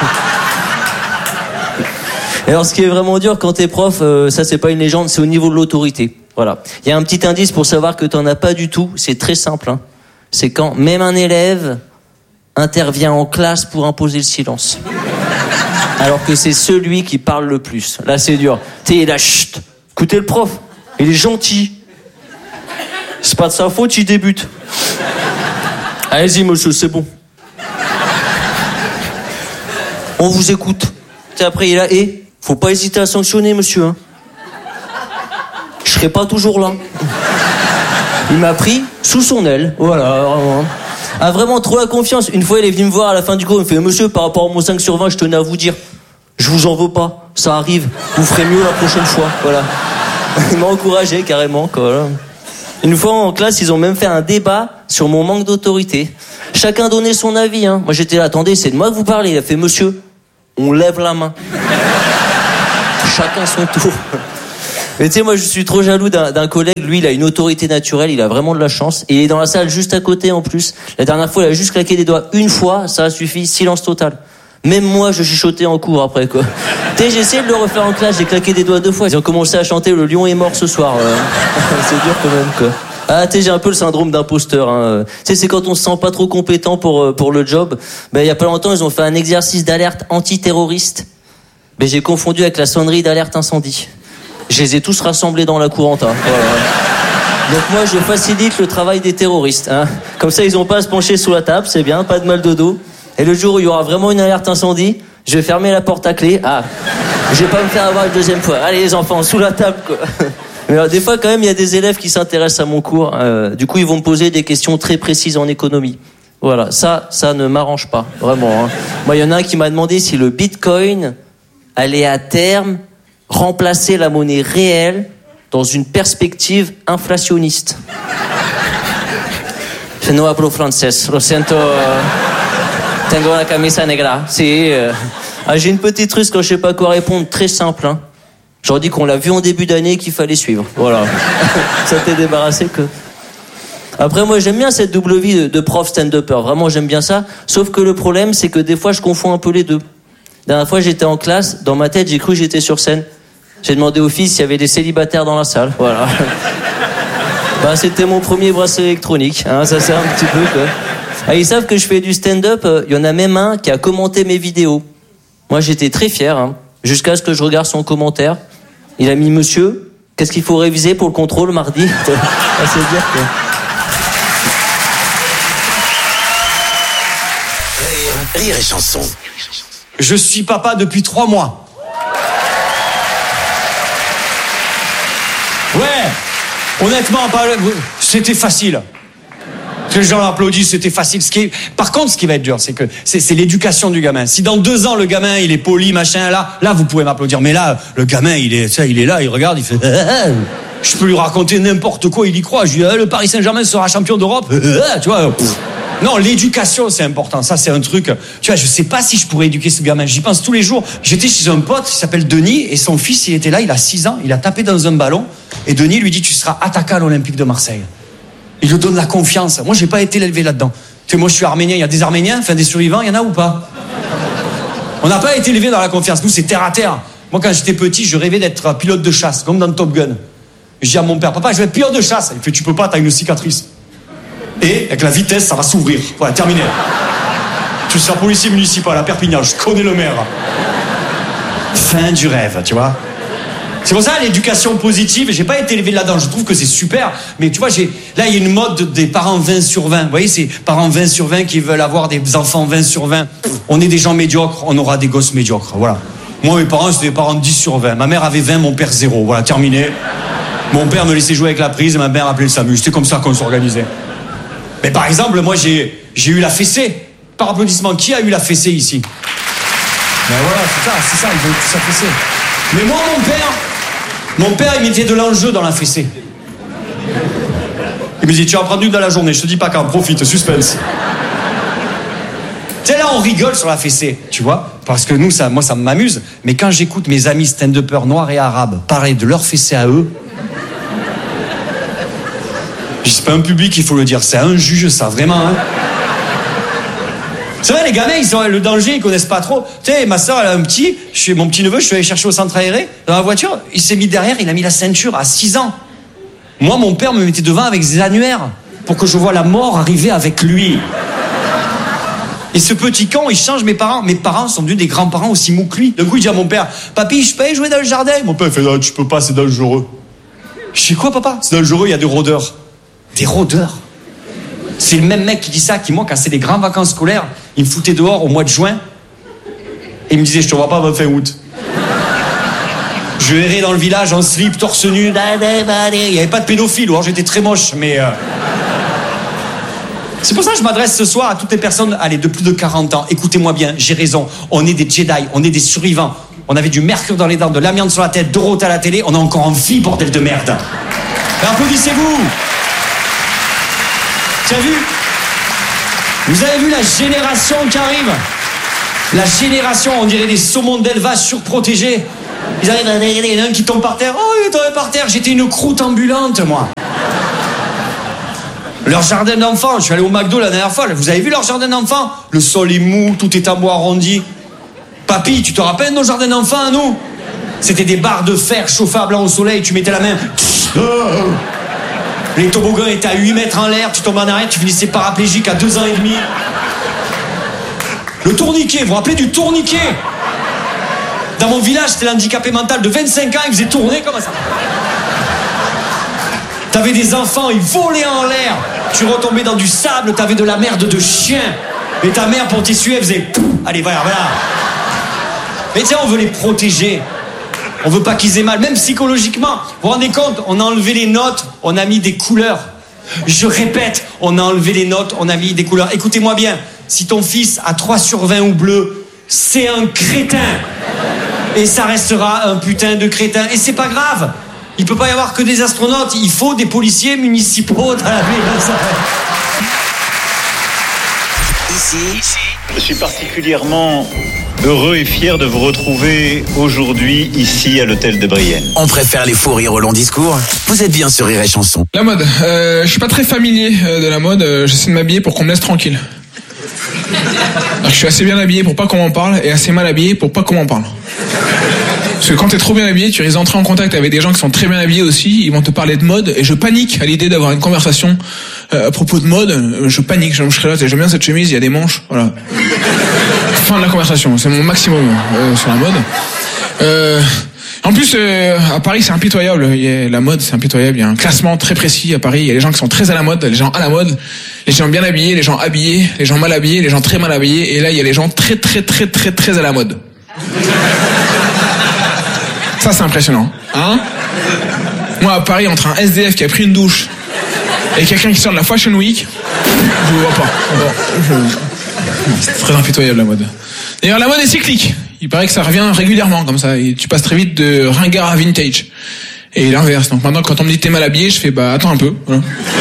Et alors ce qui est vraiment dur quand t'es prof, ça c'est pas une légende, c'est au niveau de l'autorité. Voilà. Il y a un petit indice pour savoir que t'en as pas du tout. C'est très simple. C'est quand même un élève intervient en classe pour imposer le silence. Alors que c'est celui qui parle le plus. Là, c'est dur. T'es là, chut. Écoutez le prof. Il est gentil. C'est pas de sa faute, il débute. Allez-y, monsieur, c'est bon. On vous écoute. T'sais, après, il est là. Faut pas hésiter à sanctionner, monsieur. Je serai pas toujours là. Il m'a pris sous son aile. Voilà, vraiment. A vraiment trop la confiance. Une fois, il est venu me voir à la fin du cours. Il me fait, monsieur, par rapport à mon 5 sur 20, je tenais à vous dire, je vous en veux pas. Ça arrive. Vous ferez mieux la prochaine fois. Voilà. Il m'a encouragé carrément, quoi. Voilà. Une fois en classe, ils ont même fait un débat sur mon manque d'autorité. Chacun donnait son avis. Moi, j'étais là. Attendez, c'est de moi que vous parlez. Il a fait, monsieur, on lève la main. Chacun son tour. Mais tu sais, moi je suis trop jaloux d'un collègue, lui il a une autorité naturelle, il a vraiment de la chance, et il est dans la salle juste à côté en plus. La dernière fois il a juste claqué des doigts une fois, ça a suffi, silence total. Même moi je chuchotais en cours après quoi. Tu sais, j'ai essayé de le refaire en classe, j'ai claqué des doigts 2 fois. Ils ont commencé à chanter Le lion est mort ce soir. C'est dur quand même quoi. Ah, tu sais, j'ai un peu le syndrome d'imposteur. Hein. Tu sais, c'est quand on se sent pas trop compétent pour le job. Ben, il y a pas longtemps, ils ont fait un exercice d'alerte antiterroriste. Ben, j'ai confondu avec la sonnerie d'alerte incendie. Je les ai tous rassemblés dans la couranta. Voilà. Donc moi, je facilite le travail des terroristes. Hein. Comme ça, ils ont pas à se pencher sous la table, c'est bien, pas de mal de dos. Et le jour où il y aura vraiment une alerte incendie, je vais fermer la porte à clé. Ah, je vais pas me faire avoir une deuxième fois. Allez les enfants, sous la table quoi. Mais alors, des fois quand même il y a des élèves qui s'intéressent à mon cours. Du coup ils vont me poser des questions très précises en économie. Voilà, ça ne m'arrange pas vraiment. Hein. Moi il y en a un qui m'a demandé si le Bitcoin allait à terme remplacer la monnaie réelle dans une perspective inflationniste. Je no hablo francés, lo siento. Tengo la camisa negra. J'ai une petite truc quand je sais pas quoi répondre, très simple. Hein. Je leur dis qu'on l'a vu en début d'année, qu'il fallait suivre. Voilà. Ça t'est débarrassé que. Après, moi, j'aime bien cette double vie de prof stand-upper. Vraiment, j'aime bien ça. Sauf que le problème, c'est que des fois, je confonds un peu les deux. La dernière fois, j'étais en classe. Dans ma tête, j'ai cru que j'étais sur scène. J'ai demandé au fils s'il y avait des célibataires dans la salle. Voilà. Bah, c'était mon premier bracelet électronique. Hein, ça sert un petit peu, quoi. Ah, ils savent que je fais du stand-up. Il y en a même un qui a commenté mes vidéos. Moi, j'étais très fier, hein, jusqu'à ce que je regarde son commentaire. Il a mis monsieur, qu'est-ce qu'il faut réviser pour le contrôle mardi? Ah, c'est dire quoi. Rire et chanson. Je suis papa depuis 3 mois. Ouais, honnêtement, c'était facile. Que les gens l'applaudissent, c'était facile. Par contre, ce qui va être dur, c'est que c'est l'éducation du gamin. Si dans 2 ans le gamin il est poli, machin, là vous pouvez m'applaudir. Mais là, le gamin il est là, il regarde, il fait. Je peux lui raconter n'importe quoi, il y croit. Je lui dis le Paris Saint-Germain sera champion d'Europe. Tu vois. Non, l'éducation c'est important. Ça c'est un truc. Tu vois, je sais pas si je pourrais éduquer ce gamin. J'y pense tous les jours. J'étais chez un pote qui s'appelle Denis et son fils il était là, il a 6 ans, il a tapé dans un ballon et Denis lui dit tu seras attaquant à l'Olympique de Marseille. Il lui donne la confiance. Moi, j'ai pas été élevé là-dedans. Tu sais, moi, je suis arménien. Il y a des Arméniens, enfin des survivants, il y en a ou pas? On n'a pas été élevé dans la confiance. Nous, c'est terre à terre. Moi, quand j'étais petit, je rêvais d'être pilote de chasse, comme dans Top Gun. Je dis à mon père, papa, je vais être pilote de chasse. Il fait, tu peux pas, t'as une cicatrice. Et avec la vitesse, ça va s'ouvrir. Voilà, terminé. Je suis un policier municipal à Perpignan. Je connais le maire. Fin du rêve, tu vois. C'est pour ça l'éducation positive, j'ai pas été élevé là-dedans, je trouve que c'est super, mais tu vois, là il y a une mode des parents 20 sur 20, vous voyez, ces parents 20 sur 20 qui veulent avoir des enfants 20 sur 20, on est des gens médiocres, on aura des gosses médiocres, voilà. Moi mes parents c'était des parents 10 sur 20, ma mère avait 20, mon père 0, voilà, terminé. Mon père me laissait jouer avec la prise et ma mère appelait le SAMU, c'était comme ça qu'on s'organisait. Mais par exemple, moi j'ai eu la fessée, par applaudissement, qui a eu la fessée ici? Ben voilà, c'est ça, ils ont eu tous la fessée. Mais moi mon père, il mettait de l'enjeu dans la fessée. Il me dit, tu en prends une dans la journée, je te dis pas quand, profite, suspense. Tu sais, là, on rigole sur la fessée, tu vois, parce que moi, ça m'amuse. Mais quand j'écoute mes amis stand-uppers noirs et arabes parler de leur fessée à eux, c'est pas un public, il faut le dire, c'est un juge, ça, vraiment, hein. C'est vrai, les gamins, le danger, ils connaissent pas trop. Tu sais, ma soeur, elle a mon petit neveu, je suis allé chercher au centre aéré, dans la voiture, il s'est mis derrière, il a mis la ceinture à 6 ans. Moi, mon père me mettait devant avec des annuaires, pour que je vois la mort arriver avec lui. Et ce petit con, il change mes parents. Mes parents sont devenus des grands-parents aussi mous que lui. D'un coup, il dit à mon père, papy, je peux aller jouer dans le jardin? Mon père fait, non, tu peux pas, c'est dangereux. Je sais quoi, papa? C'est dangereux, il y a des rôdeurs. Des rôdeurs? C'est le même mec qui dit ça, qui moi, quand c'est des grandes vacances scolaires, il me foutait dehors au mois de juin et il me disait, je te vois pas avant fin août. Je errais dans le village en slip, torse nu, il n'y avait pas de pédophile, alors j'étais très moche, mais... C'est pour ça que je m'adresse ce soir à toutes les personnes, allez, de plus de 40 ans, écoutez-moi bien, j'ai raison, on est des Jedi, on est des survivants, on avait du mercure dans les dents, de l'amiante sur la tête, Dorothée à la télé, on a encore envie, bordel de merde. Applaudissez-vous. Tu as vu? Vous avez vu la génération qui arrive? La génération, on dirait des saumons d'élevage surprotégés. Ils arrivent, il y en a un qui tombe par terre. Oh, il est tombé par terre. J'étais une croûte ambulante, moi. Leur jardin d'enfants, je suis allé au McDo la dernière fois. Vous avez vu leur jardin d'enfants? Le sol est mou, tout est en bois arrondi. Papy, tu te rappelles de nos jardins d'enfants, nous? C'était des barres de fer chauffables au soleil, tu mettais la main. Les toboggans étaient à 8 mètres en l'air, tu tombais en arrière, tu finissais paraplégique à 2 ans et demi. Le tourniquet, vous vous rappelez du tourniquet? Dans mon village, c'était l'handicapé mental de 25 ans, il faisait tourner comme ça. T'avais des enfants, ils volaient en l'air. Tu retombais dans du sable, t'avais de la merde de chien. Et ta mère, pour t'essuyer, elle faisait pouf. Allez, voilà. Mais tiens, on veut les protéger. On veut pas qu'ils aient mal, même psychologiquement. Vous vous rendez compte? On a enlevé les notes, on a mis des couleurs. Je répète, on a enlevé les notes, on a mis des couleurs. Écoutez-moi bien, si ton fils a 3 sur 20 ou bleu, c'est un crétin. Et ça restera un putain de crétin. Et c'est pas grave. Il peut pas y avoir que des astronautes, il faut des policiers municipaux dans la ville. Ici, je suis particulièrement heureux et fier de vous retrouver aujourd'hui ici à l'hôtel de Brienne. On préfère les fous rires au long discours. Vous êtes bien sur Rire et Chanson. La mode, je suis pas très familier de la mode, j'essaie de m'habiller pour qu'on me laisse tranquille. Alors, je suis assez bien habillé pour pas qu'on m'en parle et assez mal habillé pour pas qu'on m'en parle. Parce que quand t'es trop bien habillé, tu risques d'entrer en contact avec des gens qui sont très bien habillés aussi, ils vont te parler de mode, et je panique à l'idée d'avoir une conversation à propos de mode, je panique, je serai là, j'aime bien cette chemise, il y a des manches, voilà. Fin de la conversation, c'est mon maximum sur la mode. En plus, à Paris, c'est impitoyable, la mode, c'est impitoyable, il y a un classement très précis à Paris, il y a les gens qui sont très à la mode, les gens à la mode, les gens bien habillés, les gens habillés, les gens mal habillés, les gens très mal habillés, et là, il y a les gens très à la mode. Ça, c'est impressionnant, hein? Moi, à Paris, entre un SDF qui a pris une douche et quelqu'un qui sort de la Fashion Week, je vois pas. C'est très impitoyable, la mode. D'ailleurs, la mode est cyclique. Il paraît que ça revient régulièrement, comme ça. Et tu passes très vite de ringard à vintage. Et l'inverse. Donc maintenant, quand on me dit que t'es mal habillé, je fais, attends un peu. Voilà.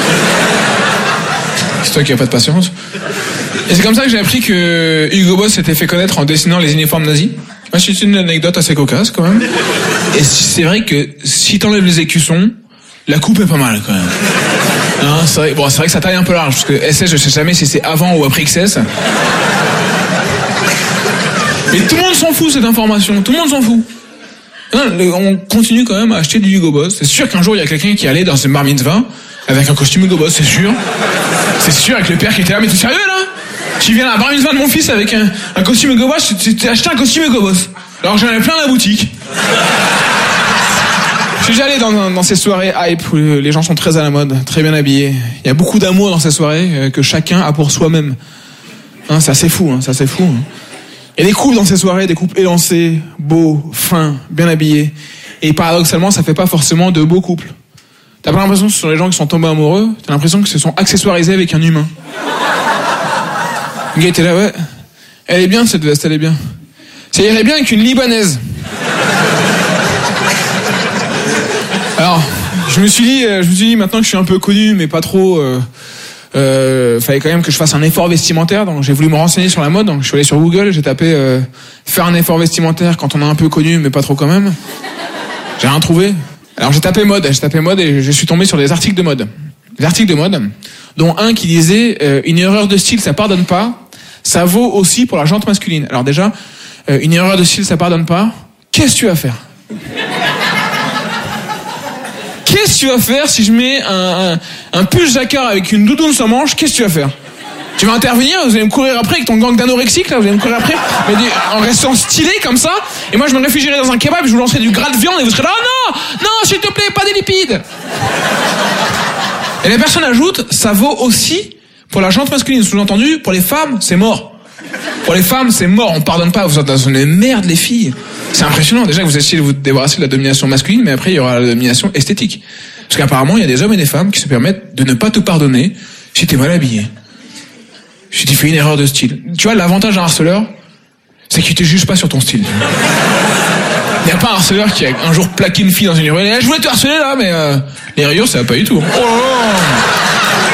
C'est toi qui as pas de patience. Et c'est comme ça que j'ai appris que Hugo Boss s'était fait connaître en dessinant les uniformes nazis. C'est une anecdote assez cocasse quand même. Et c'est vrai que si t'enlèves les écussons, la coupe est pas mal quand même. Hein, c'est vrai que ça taille un peu large, parce que SS, je sais jamais si c'est avant ou après XS. Mais tout le monde s'en fout cette information, tout le monde s'en fout. Non, on continue quand même à acheter du Hugo Boss. C'est sûr qu'un jour il y a quelqu'un qui allait dans une bar mitzvah avec un costume Hugo Boss, c'est sûr. C'est sûr, avec le père qui était là, mais t'es sérieux là? Tu viens à la bar mitzvah de mon fils avec un costume Hugo Boss, tu t'es acheté un costume Hugo Boss. Alors j'en avais plein à la boutique. Je suis déjà allé dans ces soirées hype où les gens sont très à la mode, très bien habillés. Il y a beaucoup d'amour dans ces soirées que chacun a pour soi-même. Hein, c'est assez fou, c'est assez fou. Il y a des couples dans ces soirées, des couples élancés, beaux, fins, bien habillés. Et paradoxalement, ça fait pas forcément de beaux couples. T'as pas l'impression que ce sont les gens qui sont tombés amoureux, t'as l'impression qu'ils se sont accessoirisés avec un humain. Le gars était là, ouais. Elle est bien cette veste, elle est bien. Ça irait bien avec une Libanaise. Alors, je me suis dit maintenant que je suis un peu connu, mais pas trop, fallait quand même que je fasse un effort vestimentaire, donc j'ai voulu me renseigner sur la mode, donc je suis allé sur Google, j'ai tapé faire un effort vestimentaire quand on est un peu connu, mais pas trop quand même. J'ai rien trouvé. Alors j'ai tapé mode et je suis tombé sur des articles de mode. Des articles de mode, dont un qui disait une erreur de style ça pardonne pas, ça vaut aussi pour la jante masculine. Alors déjà, une erreur de style ça pardonne pas, qu'est-ce que tu vas faire? Qu'est-ce que tu vas faire si je mets un pull jacquard avec une doudoune sans manche? Qu'est-ce que tu vas faire? Tu vas intervenir, vous allez me courir après avec ton gang d'anorexiques là, vous allez me courir après, mais en restant stylé comme ça, et moi je me réfugierai dans un kebab, je vous lancerai du gras de viande et vous serez là, oh non, s'il te plaît, pas des lipides. Et la personne ajoute, ça vaut aussi pour la jante masculine, sous-entendu, pour les femmes, c'est mort. Pour les femmes, c'est mort, on pardonne pas, vous êtes dans une merde les filles. C'est impressionnant, déjà que vous essayez de vous débarrasser de la domination masculine, mais après il y aura la domination esthétique. Parce qu'apparemment, il y a des hommes et des femmes qui se permettent de ne pas te pardonner si t'es mal habillé. Si tu fais une erreur de style. Tu vois, l'avantage d'un harceleur, c'est qu'il te juge pas sur ton style. Il n'y a pas un harceleur qui a un jour plaqué une fille dans une rue. Je voulais te harceler là, mais les rayures, ça va pas du tout. Oh là là.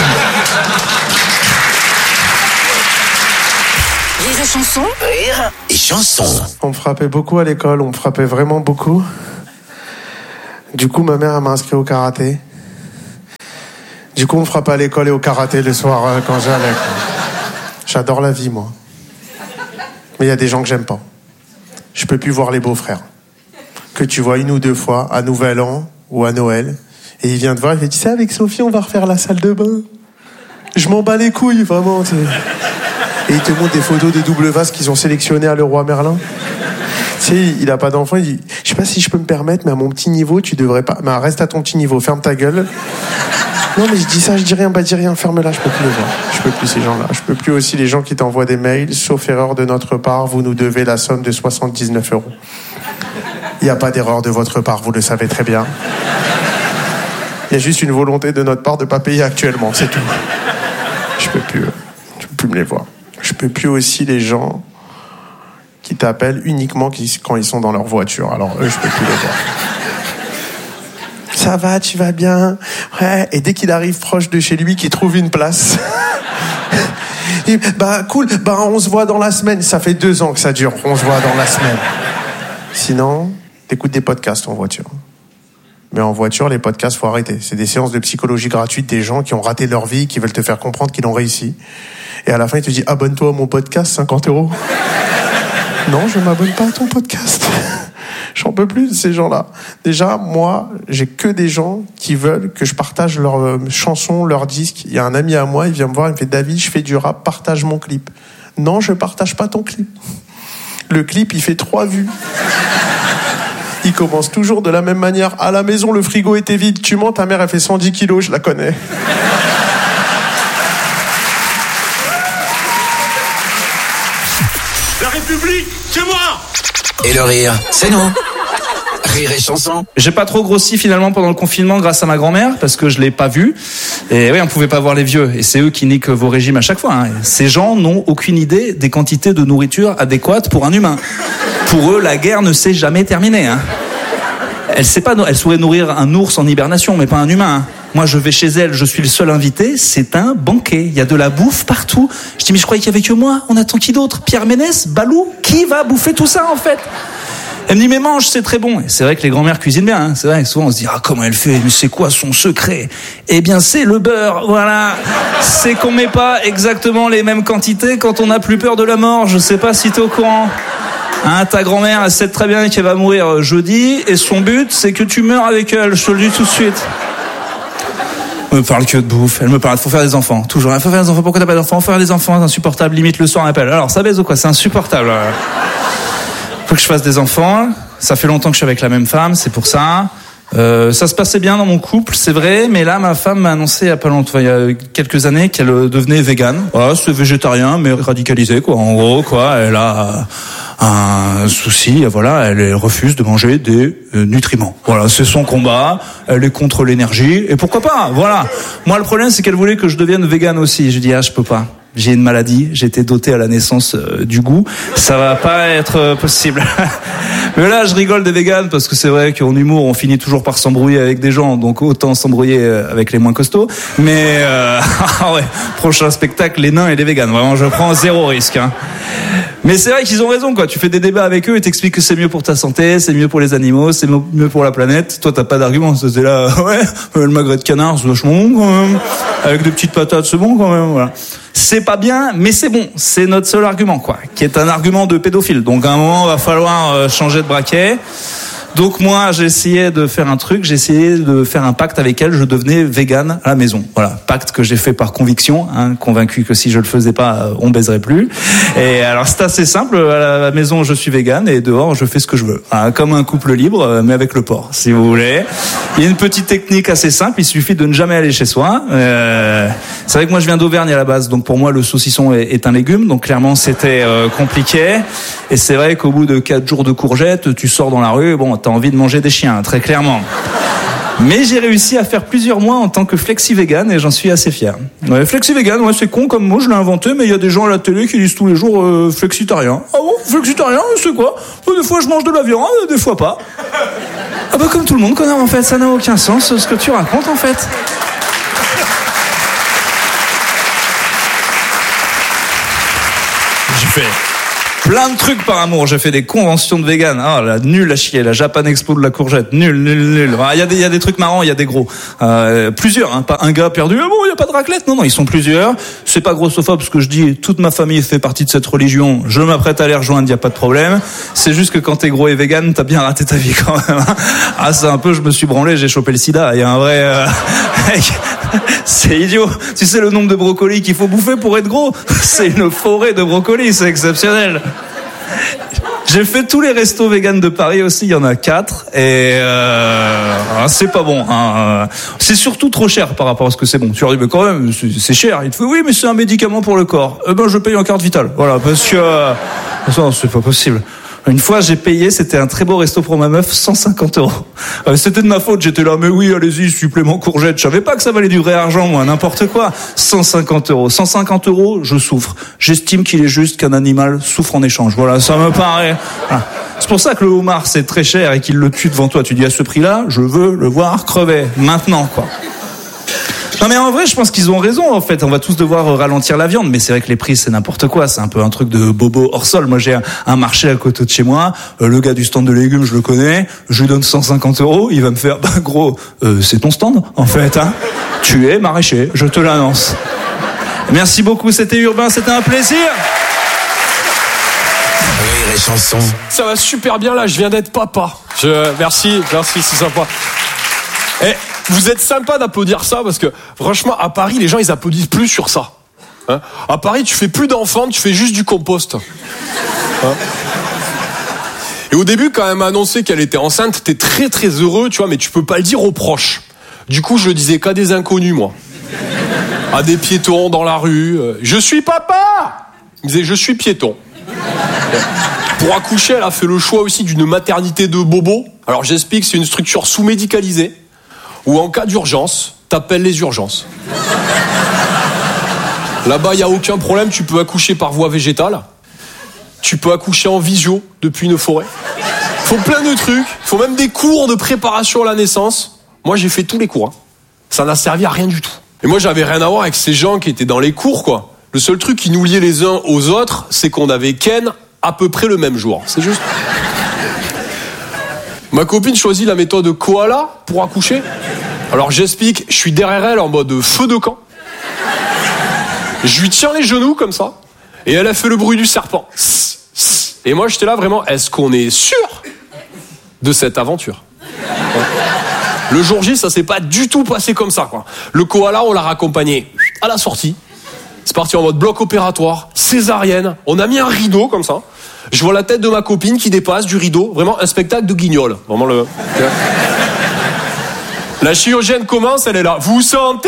Rire et chanson. Rire et chansons. On me frappait beaucoup à l'école, on me frappait vraiment beaucoup. Du coup, ma mère elle m'a inscrit au karaté. Du coup, on me frappait à l'école et au karaté le soir quand j'allais. J'adore la vie, moi. Mais il y a des gens que j'aime pas. Je peux plus voir les beaux-frères. Que tu vois 1 ou 2 fois, à Nouvel An ou à Noël. Et il vient te voir, il fait, tu sais, avec Sophie, on va refaire la salle de bain. Je m'en bats les couilles, vraiment. T'sais. Et il te montre des photos des doubles vases qu'ils ont sélectionnées à Leroy Merlin. Tu sais, il a pas d'enfant, il dit, je sais pas si je peux me permettre, mais à mon petit niveau, tu devrais pas... Mais reste à ton petit niveau, ferme ta gueule. Non, mais je dis ça, je dis rien, bah dis rien, ferme-la, je peux plus les voir. Je peux plus ces gens-là. Je peux plus aussi les gens qui t'envoient des mails, sauf erreur de notre part, vous nous devez la somme de 79 €. Il n'y a pas d'erreur de votre part, vous le savez très bien. Il y a juste une volonté de notre part de ne pas payer actuellement, c'est tout. Je peux plus me les voir. Je peux plus aussi les gens qui t'appellent uniquement quand ils sont dans leur voiture. Alors eux, je peux plus les voir. Ça va, tu vas bien? Ouais. Et dès qu'il arrive proche de chez lui, qu'il trouve une place. Et, bah cool, bah on se voit dans la semaine. Ça fait 2 ans que ça dure. On se voit dans la semaine. Sinon, t'écoutes des podcasts en voiture. Mais en voiture, les podcasts, faut arrêter. C'est des séances de psychologie gratuites des gens qui ont raté leur vie, qui veulent te faire comprendre qu'ils ont réussi. Et à la fin, ils te disent, abonne-toi à mon podcast, 50 €. Non, je m'abonne pas à ton podcast. J'en peux plus de ces gens-là. Déjà, moi, j'ai que des gens qui veulent que je partage leurs chansons, leurs disques. Il y a un ami à moi, il vient me voir, il me fait, David, je fais du rap, partage mon clip. Non, je partage pas ton clip. Le clip, il fait 3 vues. Il commence toujours de la même manière. À la maison, le frigo était vide. Tu mens, ta mère, elle fait 110 kilos, je la connais. La République, c'est moi! Et le rire, c'est nous. Rire et chanson. J'ai pas trop grossi finalement pendant le confinement grâce à ma grand-mère parce que je l'ai pas vue. Et oui, on pouvait pas voir les vieux. Et c'est eux qui niquent vos régimes à chaque fois. Hein. Ces gens n'ont aucune idée des quantités de nourriture adéquates pour un humain. Pour eux, la guerre ne s'est jamais terminée. Hein. Elle saurait nourrir un ours en hibernation, mais pas un humain. Hein. Moi, je vais chez elle, je suis le seul invité, c'est un banquet. Il y a de la bouffe partout. Je dis, mais je croyais qu'il y avait que moi. On attend qui d'autre? Pierre Ménès? Balou? Qui va bouffer tout ça, en fait? Elle me dit, mais mange, c'est très bon. Et c'est vrai que les grand-mères cuisinent bien. Hein. C'est vrai, souvent on se dit, ah, comment elle fait? Mais c'est quoi son secret? Eh bien, c'est le beurre, voilà. C'est qu'on met pas exactement les mêmes quantités quand on n'a plus peur de la mort. Je sais pas si t'es au courant. Hein, ta grand-mère, elle sait très bien qu'elle va mourir jeudi, et son but, c'est que tu meurs avec elle, je te le dis tout de suite. Elle me parle que de bouffe, elle me parle, faut faire des enfants, toujours, faut faire des enfants, pourquoi t'as pas d'enfants? Faut faire des enfants, c'est insupportable, limite le soir on appelle. Alors, ça baise ou quoi? C'est insupportable. Faut que je fasse des enfants, ça fait longtemps que je suis avec la même femme, c'est pour ça. Ça se passait bien dans mon couple, c'est vrai, mais là, ma femme m'a annoncé il y a quelques années qu'elle devenait végane. Voilà, c'est végétarien, mais radicalisé, quoi. En gros, quoi, elle a un souci, voilà, elle refuse de manger des nutriments. Voilà, c'est son combat, elle est contre l'énergie, et pourquoi pas, voilà. Moi, le problème, c'est qu'elle voulait que je devienne végane aussi. Je dis, je peux pas. J'ai une maladie, j'ai été doté à la naissance du goût, ça va pas être possible. Mais là, je rigole des véganes parce que c'est vrai qu'en humour, on finit toujours par s'embrouiller avec des gens, donc autant s'embrouiller avec les moins costauds. Mais ouais, prochain spectacle, les nains et les véganes. Vraiment, je prends 0 risque. Hein. Mais c'est vrai qu'ils ont raison, quoi. Tu fais des débats avec eux et t'expliques que c'est mieux pour ta santé, c'est mieux pour les animaux, c'est mieux pour la planète. Toi, t'as pas d'argument. C'est là, ouais, le magret de canard, c'est vachement bon quand même. Avec des petites patates, c'est bon quand même. Voilà. C'est pas bien, mais c'est bon. C'est notre seul argument, quoi. Qui est un argument de pédophile. Donc à un moment, va falloir changer de braquet. Donc moi, j'ai essayé de faire un truc, j'ai essayé de faire un pacte avec elle, je devenais végane à la maison. Voilà, pacte que j'ai fait par conviction, hein, convaincu que si je le faisais pas, on baiserait plus. Et alors c'est assez simple, à la maison je suis végane et dehors je fais ce que je veux. Hein, comme un couple libre, mais avec le porc, si vous voulez. Il y a une petite technique assez simple, il suffit de ne jamais aller chez soi. C'est vrai que moi je viens d'Auvergne à la base, donc pour moi le saucisson est un légume, donc clairement c'était compliqué. Et c'est vrai qu'au bout de 4 jours de courgettes, tu sors dans la rue, bon, t'as envie de manger des chiens, très clairement. Mais j'ai réussi à faire plusieurs mois en tant que flexi-vegan et j'en suis assez fier. Ouais, flexi-vegan, ouais, c'est con comme mot, je l'ai inventé, mais il y a des gens à la télé qui disent tous les jours flexitarien. Ah bon, flexitarien, c'est quoi? Des fois je mange de la viande, des fois pas. Ah bah comme tout le monde, connard, en fait, ça n'a aucun sens ce que tu racontes en fait. J'ai fait... Plein de trucs par amour. J'ai fait des conventions de vegan. Ah, la nul à chier. La Japan Expo de la courgette. Nul. Il y a des trucs marrants, il y a des gros. Plusieurs, hein. Pas un gars perdu. Ah bon, il y a pas de raclette. Non, ils sont plusieurs. C'est pas grossophobe ce que je dis. Toute ma famille fait partie de cette religion. Je m'apprête à les rejoindre, il y a pas de problème. C'est juste que quand t'es gros et vegan, t'as bien raté ta vie quand même. Ah, c'est un peu, je me suis branlé, j'ai chopé le sida. Il y a un vrai, c'est idiot. Tu sais le nombre de brocolis qu'il faut bouffer pour être gros? C'est une forêt de brocolis, c'est exceptionnel. J'ai fait tous les restos véganes de Paris aussi, il y en a 4 et c'est pas bon. Hein. C'est surtout trop cher par rapport à ce que c'est bon. Tu leur dis mais quand même c'est cher. Il te fait oui mais c'est un médicament pour le corps. Je paye en carte vitale. Voilà parce que non, c'est pas possible. Une fois, j'ai payé, c'était un très beau resto pour ma meuf, 150 €. C'était de ma faute, j'étais là, mais oui, allez-y, supplément courgette. Je savais pas que ça valait du vrai argent, moi, n'importe quoi. 150 €. 150 €, je souffre. J'estime qu'il est juste qu'un animal souffre en échange. Voilà, ça me paraît. Voilà. C'est pour ça que le homard, c'est très cher et qu'il le tue devant toi. Tu dis à ce prix-là, je veux le voir crever. Maintenant, quoi. Non mais en vrai je pense qu'ils ont raison en fait, on va tous devoir ralentir la viande, mais c'est vrai que les prix c'est n'importe quoi, c'est un peu un truc de bobo hors sol. Moi j'ai un marché à côté de chez moi, le gars du stand de légumes je le connais, je lui donne 150 €, il va me faire gros, c'est ton stand en fait hein. Tu es maraîcher, je te l'annonce. Merci beaucoup, c'était Urbain, c'était un plaisir. Rire et chanson. Ça va super bien là, je viens d'être papa. Merci, c'est sympa. Et vous êtes sympa d'applaudir ça parce que franchement à Paris les gens ils applaudissent plus sur ça. Hein, à Paris tu fais plus d'enfants, tu fais juste du compost. Hein. Et au début quand elle m'a annoncé qu'elle était enceinte, t'es très très heureux tu vois, mais tu peux pas le dire aux proches. Du coup je le disais qu'à des inconnus moi. À des piétons dans la rue. Je suis papa. Il me disait je suis piéton. Pour accoucher elle a fait le choix aussi d'une maternité de bobo. Alors j'explique, c'est une structure sous-médicalisée. Ou en cas d'urgence, t'appelles les urgences. Là-bas, il n'y a aucun problème, tu peux accoucher par voie végétale. Tu peux accoucher en visio depuis une forêt. Il faut plein de trucs, il faut même des cours de préparation à la naissance. Moi, j'ai fait tous les cours. Hein. Ça n'a servi à rien du tout. Et moi, j'avais rien à voir avec ces gens qui étaient dans les cours, quoi. Le seul truc qui nous liait les uns aux autres, c'est qu'on avait Ken à peu près le même jour. C'est juste... Ma copine choisit la méthode koala pour accoucher. Alors j'explique, je suis derrière elle en mode feu de camp. Je lui tiens les genoux comme ça. Et elle a fait le bruit du serpent. Et moi j'étais là vraiment, est-ce qu'on est sûr de cette aventure? Le jour J, ça s'est pas du tout passé comme ça, quoi. Le koala, on l'a raccompagné à la sortie. C'est parti en mode bloc opératoire, césarienne. On a mis un rideau comme ça. Je vois la tête de ma copine qui dépasse du rideau. Vraiment un spectacle de guignol. Vraiment le... La chirurgienne commence, elle est là. Vous sentez?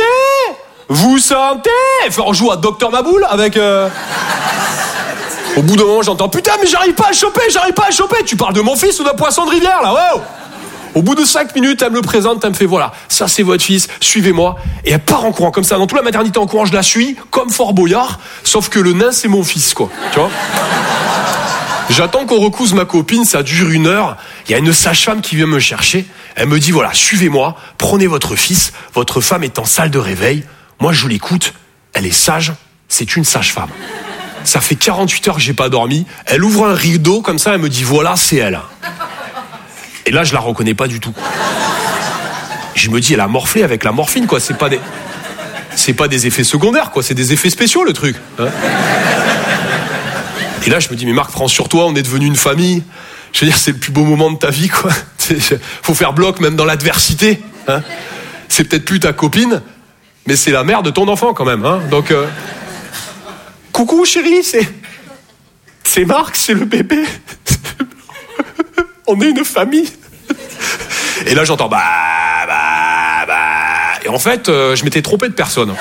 Enfin, on joue à Docteur Maboul avec... Au bout d'un moment, j'entends, putain, mais j'arrive pas à le choper. Tu parles de mon fils ou d'un poisson de rivière, là, wow. Au bout de 5 minutes, elle me le présente, elle me fait, voilà, ça c'est votre fils, suivez-moi. Et elle part en courant comme ça. Dans toute la maternité en courant, je la suis, comme Fort Boyard, sauf que le nain, c'est mon fils, quoi. Tu vois? J'attends qu'on recouse ma copine, ça dure 1 heure. Il y a une sage-femme qui vient me chercher. Elle me dit, voilà, suivez-moi, prenez votre fils, votre femme est en salle de réveil. Moi, je l'écoute, elle est sage, c'est une sage-femme. Ça fait 48 heures que j'ai pas dormi. Elle ouvre un rideau comme ça, elle me dit, voilà, c'est elle. Et là, je la reconnais pas du tout. Je me dis, elle a morflé avec la morphine, quoi. C'est pas des effets secondaires, quoi. C'est des effets spéciaux, le truc. Hein. Et là, je me dis, mais Marc, prends sur toi, on est devenu une famille. Je veux dire, c'est le plus beau moment de ta vie, quoi. Faut faire bloc, même dans l'adversité. Hein. C'est peut-être plus ta copine, mais c'est la mère de ton enfant, quand même. Hein. Donc, coucou, chérie, c'est Marc, c'est le bébé. On est une famille. Et là, j'entends bah. Et en fait, je m'étais trompé de personne.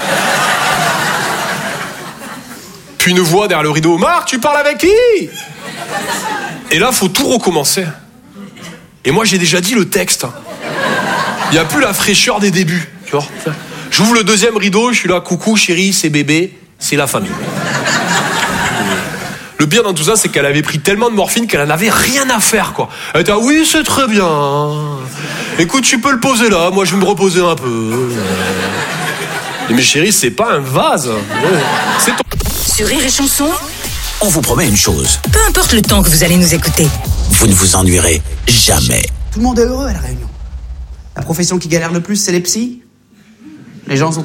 Puis une voix derrière le rideau. Marc, tu parles avec qui? Et là, faut tout recommencer. Et moi, j'ai déjà dit le texte. Il n'y a plus la fraîcheur des débuts. Tu vois, j'ouvre le deuxième rideau, je suis là, coucou, chérie, c'est bébé, c'est la famille. Le pire dans tout ça, c'est qu'elle avait pris tellement de morphine qu'elle en avait rien à faire, quoi. Elle était, oui, c'est très bien. Écoute, tu peux le poser là, moi je vais me reposer un peu. Mais chérie, c'est pas un vase. C'est ton... Sur Rire et Chanson, on vous promet une chose. Peu importe le temps que vous allez nous écouter. Vous ne vous ennuierez jamais. Tout le monde est heureux à la Réunion. La profession qui galère le plus, c'est les psys. Les gens sont